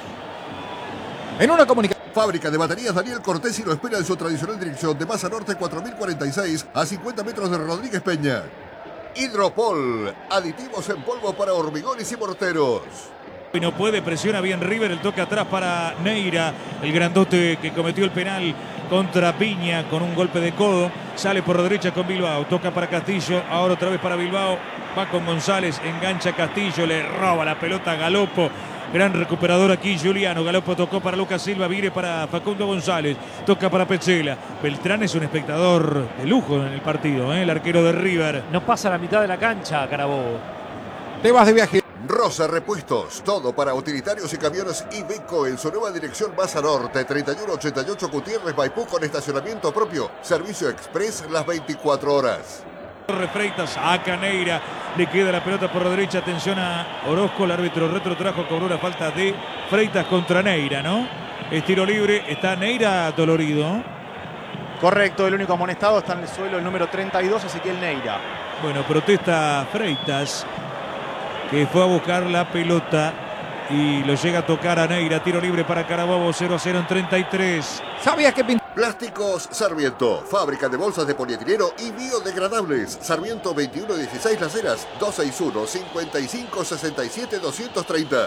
En una comunicación. Fábrica de baterías Daniel Cortés y lo espera en su tradicional dirección de Maza Norte 4046 a 50 metros de Rodríguez Peña. Hidropol, aditivos en polvo para hormigones y morteros. Y no puede, presiona bien River, el toque atrás para Neira, el grandote que cometió el penal contra Piña con un golpe de codo. Sale por la derecha con Bilbao, toca para Castillo, ahora otra vez para Bilbao, va con González, engancha Castillo, le roba la pelota a Galopo. Gran recuperador aquí Juliano. Galopo tocó para Lucas Silva, viene para Facundo González, toca para Petzela. Beltrán es un espectador de lujo en el partido, el arquero de River. No pasa la mitad de la cancha Carabobo. Te vas de viaje. Rosa Repuestos, todo para utilitarios y camiones Iveco en su nueva dirección Maza Norte 3188 Gutiérrez Maipú con estacionamiento propio. Servicio express las 24 horas. Freitas a Caneira, le queda la pelota por la derecha, atención a Orozco, el árbitro retrotrajo, cobró la falta de Freitas contra Neira, ¿no? Es tiro libre, está Neira dolorido. Correcto, el único amonestado está en el suelo, el número 32, Ezequiel Neira. Bueno, protesta Freitas, que fue a buscar la pelota y lo llega a tocar a Neira. Tiro libre para Carabobo, 0-0 en 33. ¿Sabías que Plásticos Sarmiento, fábrica de bolsas de polietileno y biodegradables. Sarmiento 2116 Las Heras, 261-5567-230.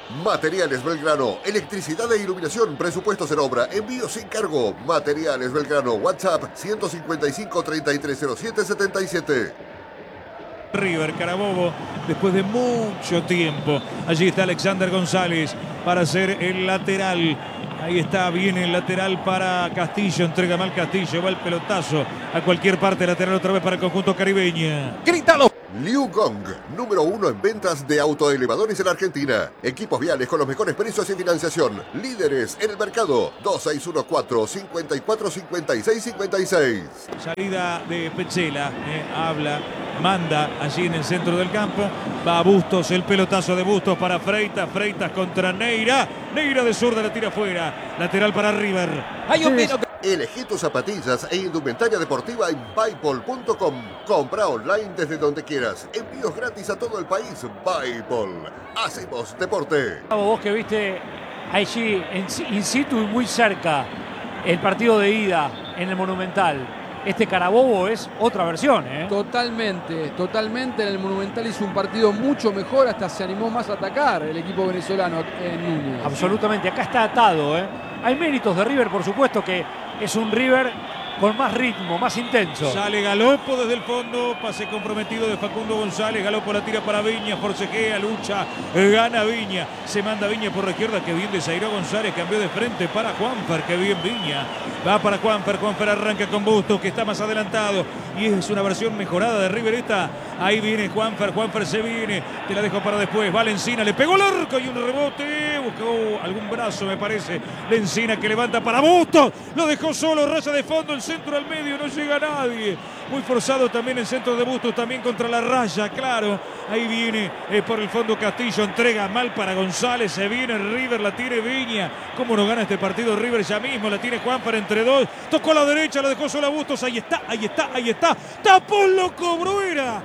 Materiales Belgrano, electricidad e iluminación, presupuestos en obra, envío sin cargo. Materiales Belgrano, WhatsApp 155 3307 77. River, Carabobo, después de mucho tiempo. Allí está Alexander González para hacer el lateral. Ahí está, viene el lateral para Castillo, entrega mal Castillo, va el pelotazo a cualquier parte lateral otra vez para el conjunto caribeño. ¡Grítalo! Liu Gong, número 1 en ventas de autoelevadores en Argentina. Equipos viales con los mejores precios y financiación. Líderes en el mercado. 2614-545656. Salida de Petzela, habla, manda allí en el centro del campo. Va a Bustos, el pelotazo de Bustos para Freitas. Freitas contra Neira. Neira de zurda la tira afuera. Lateral para River. Hay un vino. Elegí tus zapatillas e indumentaria deportiva en Buypol.com. Compra online desde donde quieras. Envíos gratis a todo el país. Buypol. Hacemos deporte. Vos que viste allí in situ y muy cerca el partido de ida en el Monumental. Este Carabobo es otra versión, ¿eh? Totalmente. En el Monumental hizo un partido mucho mejor, hasta se animó más a atacar el equipo venezolano en Núñez. Absolutamente, acá está atado, ¿eh? Hay méritos de River, por supuesto, que es un River con más ritmo, más intenso. Sale Galopo desde el fondo, pase comprometido de Facundo González. Galopo la tira para Viña, forcejea, lucha, gana Viña. Se manda Viña por la izquierda, que bien desairó González, cambió de frente para Juanfer, que bien Viña. Va para Juanfer, Juanfer arranca con Bustos, que está más adelantado. Y es una versión mejorada de River esta. Ahí viene Juanfer, Juanfer se viene, te la dejo para después. Va Lencina, le pegó el arco y un rebote. Buscó algún brazo, me parece. Lencina que levanta para Bustos. Lo dejó solo, raya de fondo, el centro al medio, no llega nadie. Muy forzado también el centro de Bustos, también contra la raya, claro. Ahí viene por el fondo Castillo, entrega mal para González. Se viene River, la tiene Viña. ¿Cómo no gana este partido River ya mismo? La tiene Juanfer entre dos. Tocó a la derecha, lo dejó solo a Bustos. Ahí está. Tapó loco Bruera.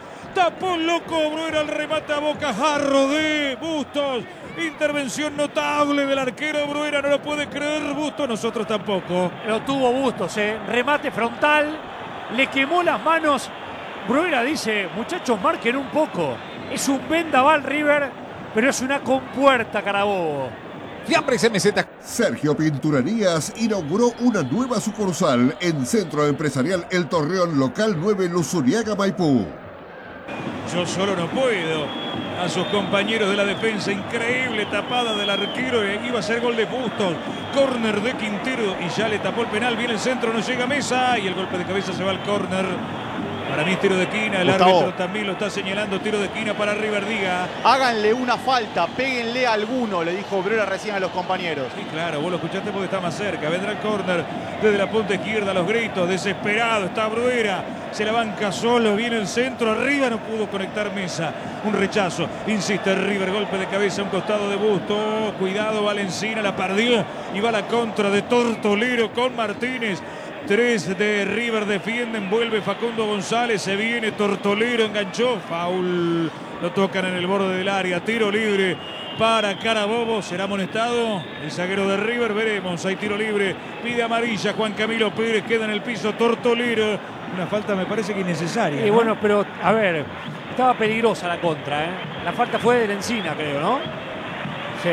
El remate a bocajarro de Bustos. Intervención notable del arquero Bruera, no lo puede creer Bustos, nosotros tampoco. Lo tuvo Bustos, remate frontal, le quemó las manos. Bruera dice, muchachos, marquen un poco. Es un vendaval River, pero es una compuerta Carabobo. Fiambres MZ. Sergio Pinturerías inauguró una nueva sucursal en Centro Empresarial El Torreón, local 9, Luzuriaga, Maipú. Yo solo no puedo. A sus compañeros de la defensa, increíble tapada del arquero, iba a ser gol de Bustos, córner de Quintero y ya le tapó el penal, viene el centro, no llega a Mesa y el golpe de cabeza se va al córner. Para mí es tiro de esquina, el árbitro también lo está señalando, tiro de esquina para River, diga. Háganle una falta, péguenle a alguno, le dijo Bruera recién a los compañeros. Sí, claro, vos lo escuchaste porque está más cerca. Vendrá el córner desde la punta izquierda, los gritos, desesperado, está Bruera. Se la banca solo, viene el centro, arriba no pudo conectar Mesa. Un rechazo, insiste River, golpe de cabeza, un costado de Bustos. Cuidado, Valencina, la perdió y va la contra de Tortolero con Martínez. 3 de River defienden, vuelve Facundo González, se viene Tortolero, enganchó, foul, lo tocan en el borde del área, tiro libre para Carabobo, será amonestado el zaguero de River, veremos, hay tiro libre, pide amarilla Juan Camilo Pérez, queda en el piso Tortolero, una falta me parece que innecesaria. Y bueno, pero a ver, estaba peligrosa la contra, La falta fue de Lencina, creo, ¿no? Sí.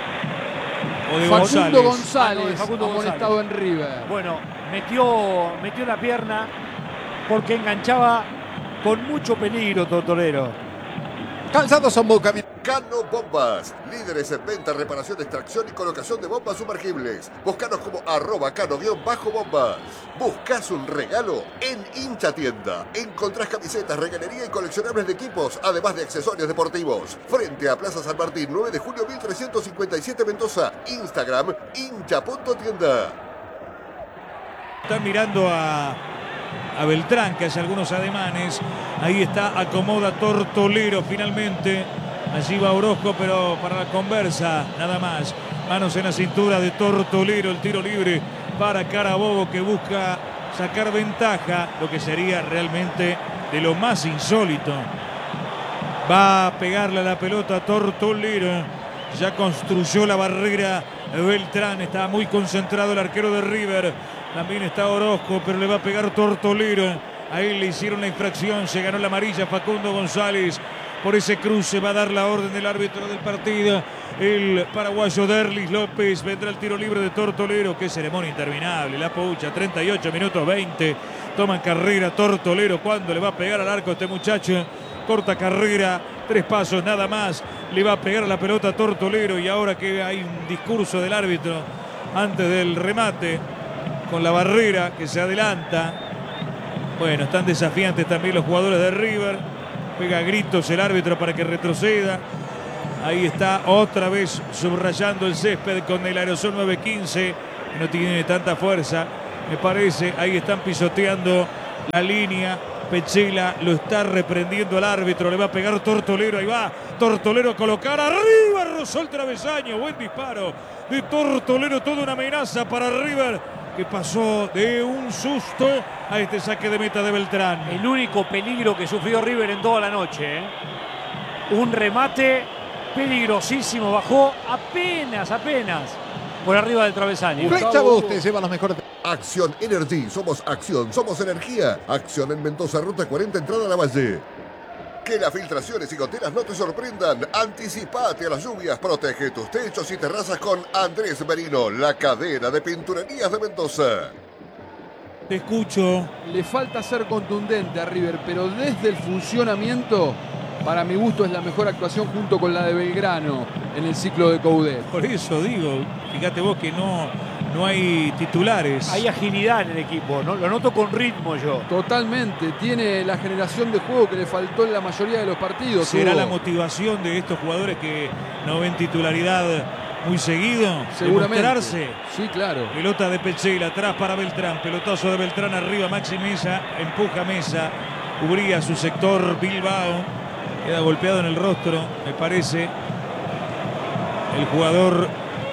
O de Facundo González. González, amonestado en River. Bueno, metió la pierna porque enganchaba con mucho peligro Tortolero. Calzados son Boca. Cano Bombas, líderes en venta, reparación, extracción y colocación de bombas sumergibles. Búscanos como @cano_bombas. ¿Buscas un regalo? En Hincha Tienda. Encontrás camisetas, regalería y coleccionables de equipos, además de accesorios deportivos. Frente a Plaza San Martín, 9 de julio 1357 Mendoza. Instagram, hincha.tienda. Están mirando a Beltrán, que hace algunos ademanes. Ahí está, acomoda Tortolero finalmente. Allí va Orozco, pero para la conversa, nada más. Manos en la cintura de Tortolero, el tiro libre para Carabobo, que busca sacar ventaja, lo que sería realmente de lo más insólito. Va a pegarle a la pelota a Tortolero. Ya construyó la barrera Beltrán, está muy concentrado el arquero de River. También está Orozco, pero le va a pegar Tortolero. Ahí le hicieron la infracción, se ganó la amarilla Facundo González. por ese cruce. Va a dar la orden del árbitro del partido, el paraguayo Derlis López. Vendrá el tiro libre de Tortolero. Qué ceremonia interminable. La Poucha, 38 minutos 20. Toman carrera Tortolero. ¿Cuándo le va a pegar al arco a este muchacho? Corta carrera, 3 pasos nada más. Le va a pegar a la pelota Tortolero. Y ahora que hay un discurso del árbitro antes del remate, con la barrera que se adelanta. Bueno, están desafiantes también los jugadores de River. Pega gritos el árbitro para que retroceda. Ahí está otra vez subrayando el césped con el aerosol 915. No tiene tanta fuerza, me parece. Ahí están pisoteando la línea. Pechela lo está reprendiendo al árbitro. Le va a pegar Tortolero. Ahí va Tortolero a colocar arriba. Rozó el travesaño. Buen disparo de Tortolero. Toda una amenaza para River, que pasó de un susto a este saque de meta de Beltrán. El único peligro que sufrió River en toda la noche, ¿eh? Un remate peligrosísimo. Bajó apenas por arriba del travesaño. Flecha Bus te lleva los mejores. Acción Energy, somos acción, somos energía. Acción en Mendoza, ruta 40, entrada a la Valle. Que las filtraciones y goteras no te sorprendan. Anticipate a las lluvias, protege tus techos y terrazas con Andrés Merino, la cadena de pinturerías de Mendoza. Te escucho. Le falta ser contundente a River, pero desde el funcionamiento, para mi gusto, es la mejor actuación junto con la de Belgrano en el ciclo de Coudet. Por eso digo, fíjate vos que no hay titulares. Hay agilidad en el equipo, ¿no? Lo noto con ritmo yo. Totalmente, tiene la generación de juego que le faltó en la mayoría de los partidos. ¿Será la motivación de estos jugadores que no ven titularidad muy seguido? Seguramente. Demostrarse. Sí, claro. Pelota de Pechela, atrás para Beltrán. Pelotazo de Beltrán arriba, Maxi Mesa. Empuja Mesa. Cubría su sector Bilbao. Queda golpeado en el rostro, me parece. El jugador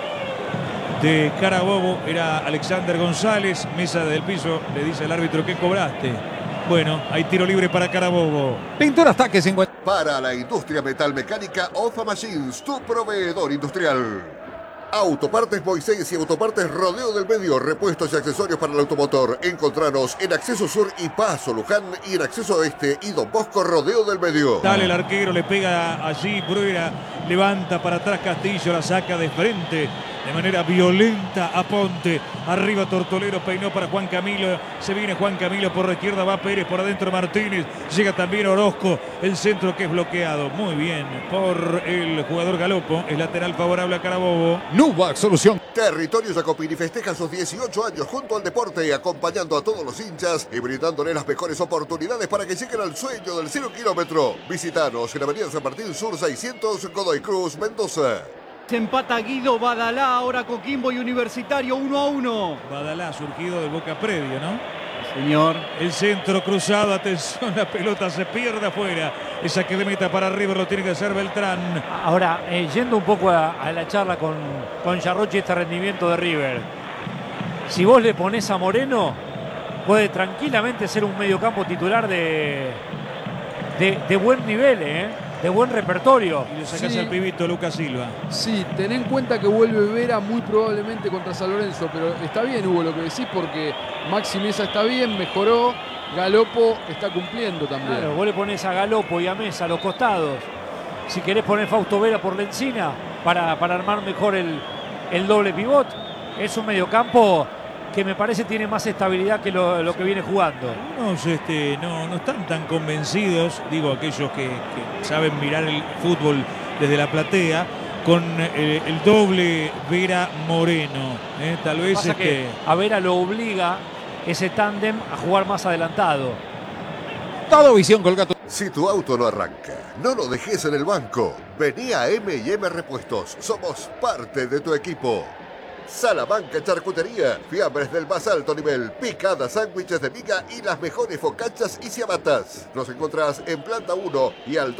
de Carabobo era Alexander González. Mesa del piso le dice al árbitro: ¿qué cobraste? Bueno, hay tiro libre para Carabobo. Pintura Taque 50. Para la industria metalmecánica, OFA Machines, tu proveedor industrial. Autopartes Moisés y Autopartes Rodeo del Medio, repuestos y accesorios para el automotor. Encontranos en Acceso Sur y Paso Luján, y en Acceso Este y Don Bosco Rodeo del Medio. Dale, el arquero le pega allí, Bruera levanta para atrás Castillo, la saca de frente de manera violenta a Ponte. Arriba Tortolero, peinó para Juan Camilo. Se viene Juan Camilo por la izquierda, va Pérez, por adentro Martínez. Llega también Orozco, el centro que es bloqueado. Muy bien por el jugador Galopo. Es lateral favorable a Carabobo. Nubac Solución. Territorio Jacopini festeja sus 18 años junto al deporte, acompañando a todos los hinchas y brindándole las mejores oportunidades para que lleguen al sueño del 0 kilómetro. Visitanos en Avenida San Martín Sur 600, Godoy Cruz, Mendoza. Se empata Guido Badalá, ahora Coquimbo y Universitario 1-1. Badalá surgido del Boca Previo, ¿no? Señor. El centro cruzado, atención, la pelota se pierde afuera. Esa que de meta para River lo tiene que hacer Beltrán. Ahora, yendo un poco a la charla con Yarrochi, este rendimiento de River. Si vos le ponés a Moreno, puede tranquilamente ser un mediocampo titular de buen nivel, de buen repertorio. Y le sacás al pibito Lucas Silva. Sí, ten en cuenta que vuelve Vera muy probablemente contra San Lorenzo, pero está bien, Hugo, lo que decís, porque Maxi Mesa está bien, mejoró, Galopo está cumpliendo también. Claro, vos le ponés a Galopo y a Mesa a los costados. Si querés poner Fausto Vera por la encina para armar mejor el doble pivot, es un mediocampo que me parece tiene más estabilidad que lo que viene jugando. Algunos no están tan convencidos, digo aquellos que saben mirar el fútbol desde la platea, con el doble Vera Moreno. Tal vez que a Vera lo obliga ese tándem a jugar más adelantado. Todo visión Colgato. Si tu auto no arranca, no lo dejes en el banco. Vení a M&M Repuestos, somos parte de tu equipo. Salamanca Charcutería, fiambres del más alto nivel, picadas, sándwiches de miga y las mejores focachas y ciabatas. Nos encontrás en planta 1 y al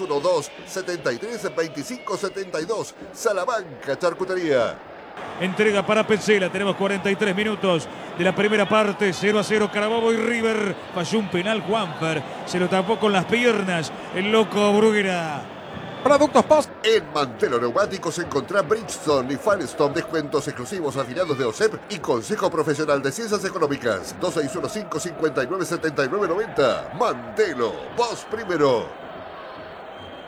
2612-732572. Salamanca Charcutería. Entrega para Pechela, tenemos 43 minutos de la primera parte, 0-0 Carabobo y River. Falló un penal Juanfer, se lo tapó con las piernas el loco Bruguera. Productos Post. En Mantelo Neumáticos encontrá Bridgestone y Firestone, descuentos exclusivos afiliados de OSEP y Consejo Profesional de Ciencias Económicas. 2615-597990. Mantelo, vos primero.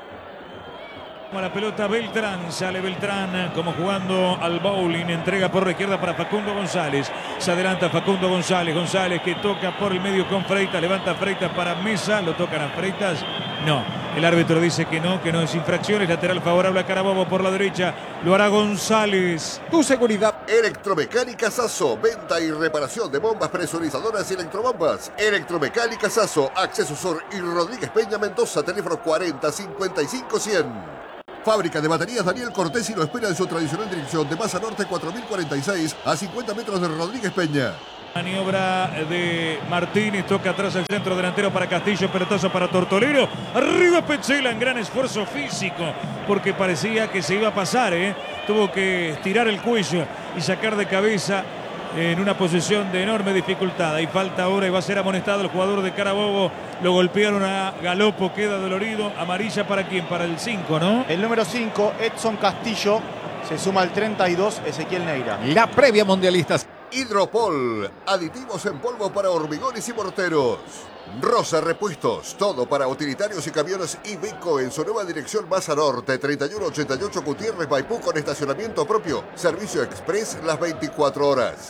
La pelota Beltrán, sale Beltrán como jugando al bowling, entrega por la izquierda para Facundo González, se adelanta Facundo González, González que toca por el medio con Freitas, levanta Freitas para Mesa, lo tocan a Freitas, no, el árbitro dice que no es infracción, es lateral favorable a Carabobo por la derecha, lo hará González. Tu seguridad. Electromecánica Sasso, venta y reparación de bombas presurizadoras y electrobombas. Electromecánica Sasso, Acceso Sur y Rodríguez Peña Mendoza, teléfono 40 55 100. Fábrica de baterías Daniel Cortés y lo espera en su tradicional dirección de Masa Norte 4046 a 50 metros de Rodríguez Peña. Maniobra de Martínez, toca atrás el centro delantero para Castillo, pelotazo para Tortolero. Arriba Petzela en gran esfuerzo físico, porque parecía que se iba a pasar, tuvo que estirar el cuello y sacar de cabeza en una posición de enorme dificultad. Hay falta ahora y va a ser amonestado el jugador de Carabobo. Lo golpearon a Galopo, queda dolorido. Amarilla para quién, para el 5, ¿no? El número 5, Edson Castillo, se suma al 32, Ezequiel Neira. La previa mundialistas. Hidropol, aditivos en polvo para hormigones y morteros. Rosa Repuestos, todo para utilitarios y camiones Iveco en su nueva dirección Masa Norte, 3188 Gutiérrez Maipú con estacionamiento propio. Servicio express las 24 horas.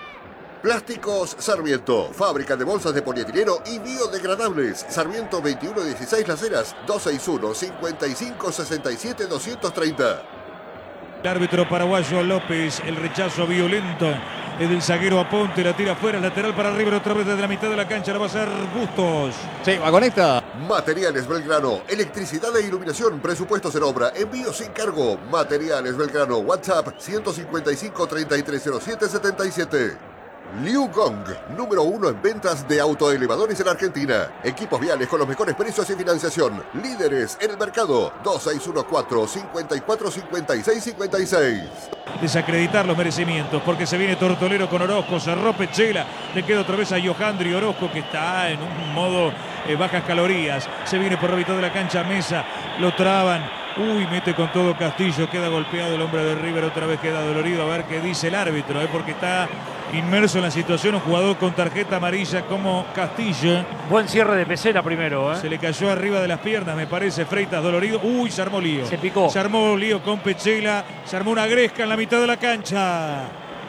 Plásticos Sarmiento, fábrica de bolsas de polietileno y biodegradables. Sarmiento 2116 Las Heras, 261 55 67 230. El árbitro paraguayo López, el rechazo violento es del zaguero Aponte, la tira afuera, lateral para River otra vez desde la mitad de la cancha, la va a hacer Bustos. Sí, va con esta. Materiales Belgrano, electricidad e iluminación, presupuestos en obra, envío sin cargo. Materiales Belgrano, WhatsApp 155 3307 77. Liu Gong, número 1 en ventas de autoelevadores en Argentina. Equipos viales con los mejores precios y financiación. Líderes en el mercado. 2614 54 56 56. Desacreditar los merecimientos, porque se viene Tortolero con Orozco, cerró Petzela, le queda otra vez a Johandri Orozco, que está en un modo bajas calorías. Se viene por la mitad de la cancha Mesa, lo traban. Uy, mete con todo Castillo, queda golpeado el hombre de River, otra vez queda dolorido. A ver qué dice el árbitro, porque está inmerso en la situación un jugador con tarjeta amarilla como Castillo. Buen cierre de Petzela primero, Se le cayó arriba de las piernas, me parece, Freitas dolorido. Uy, se armó lío. Se picó. Se armó lío con Petzela, se armó una gresca en la mitad de la cancha.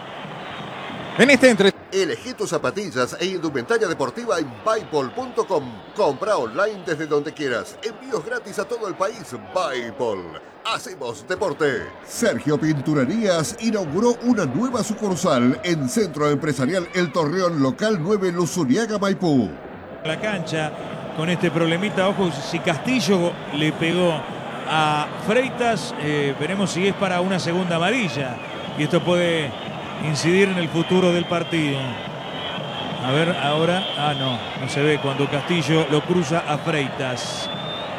En este entre... Elegí tus zapatillas e indumentaria deportiva en Buypol.com. Compra online desde donde quieras. Envíos gratis a todo el país. Buypol. Hacemos deporte. Sergio Pinturerías inauguró una nueva sucursal en Centro Empresarial El Torreón, local 9, Luzuriaga, Maipú. La cancha con este problemita, ojo, si Castillo le pegó a Freitas, veremos si es para una segunda amarilla. Y esto puede incidir en el futuro del partido. A ver, ahora, no se ve cuando Castillo lo cruza a Freitas.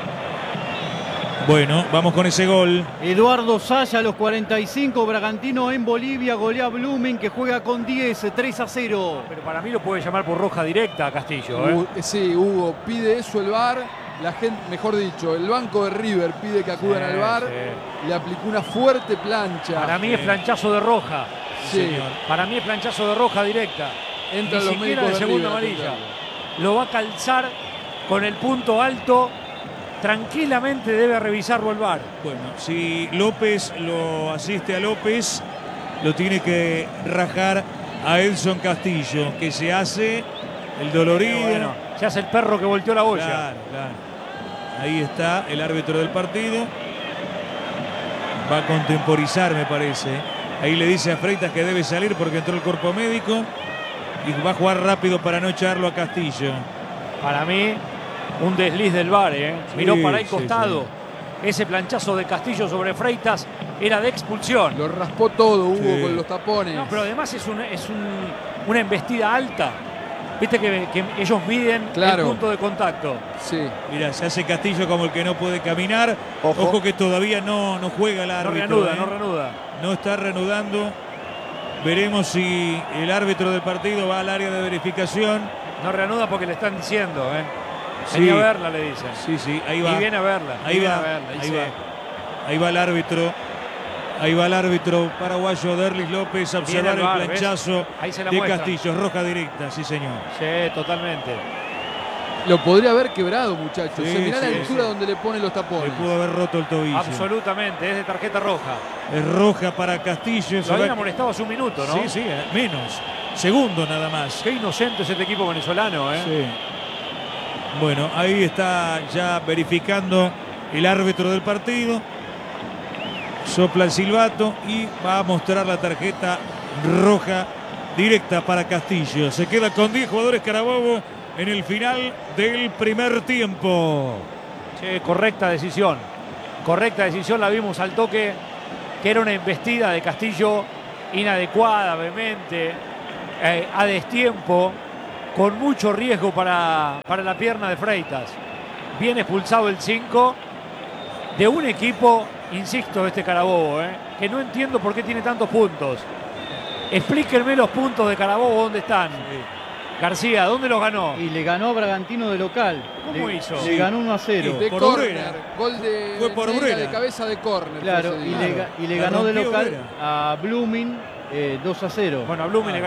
Bueno, vamos con ese gol. Eduardo Saya a los 45, Bragantino en Bolivia, golea Blooming que juega con 10, 3-0. Pero para mí lo puede llamar por roja directa a Castillo. Sí, Hugo, pide eso el VAR. La gente, mejor dicho, el banco de River pide que acudan al VAR. Sí. Le aplicó una fuerte plancha. Para mí es planchazo de roja. Sí. Para mí es planchazo de roja directa. Entra Ni los siquiera médicos de segunda amarilla. Lo va a calzar con el punto alto. Tranquilamente debe revisarlo el VAR. Bueno, si López lo asiste a López, lo tiene que rajar a Edson Castillo, que se hace el dolorido. Bueno, se hace el perro que volteó la olla. Claro. Ahí está el árbitro del partido. Va a contemporizar, me parece. Ahí le dice a Freitas que debe salir porque entró el cuerpo médico. Y va a jugar rápido para no echarlo a Castillo. Para mí, un desliz del VAR, miró para el costado. Sí. Ese planchazo de Castillo sobre Freitas era de expulsión. Lo raspó todo, Hugo, con los tapones. No, pero además es una embestida alta. Viste que ellos miden el punto de contacto. Sí. Mira, se hace Castillo como el que no puede caminar. Ojo que todavía no juega el árbitro. No reanuda. No está reanudando. Veremos si el árbitro del partido va al área de verificación. No reanuda porque le están diciendo, Sí. Vení a verla, le dicen. Sí, ahí va. Y viene a verla. Ahí va el árbitro. Ahí va el árbitro paraguayo Derlis López a observar el planchazo de Castillo. Roja directa, sí señor. Sí, totalmente. Lo podría haber quebrado, muchachos. Sí, Mirá la sí, altura sí. donde le pone los Le tapones. pudo haber roto el tobillo. Absolutamente, es de tarjeta roja. Es roja para Castillo. Lo habían amonestado hace un minuto, ¿no? Sí, sí, menos. Segundo nada más. Qué inocente es este equipo venezolano, ¿eh? Sí. Bueno, ahí está ya verificando el árbitro del partido. Sopla el silbato y va a mostrar la tarjeta roja directa para Castillo. Se queda con 10 jugadores Carabobo en el final del primer tiempo. Sí, correcta decisión. Correcta decisión, la vimos al toque, que era una embestida de Castillo inadecuada, vehemente, a destiempo, con mucho riesgo para la pierna de Freitas. Bien expulsado el 5 de un equipo, insisto, este Carabobo, que no entiendo por qué tiene tantos puntos. Explíquenme los puntos de Carabobo, ¿dónde están? García, ¿dónde los ganó? Y le ganó a Bragantino de local. ¿Cómo hizo? Le ganó 1-0. De Por córner, Obrera. gol de Fue por Neira Obrera. de cabeza de córner. Claro, fue ese y día. le La ganó de rompió local Obrera. a Blooming 2-0. Bueno, a Blooming le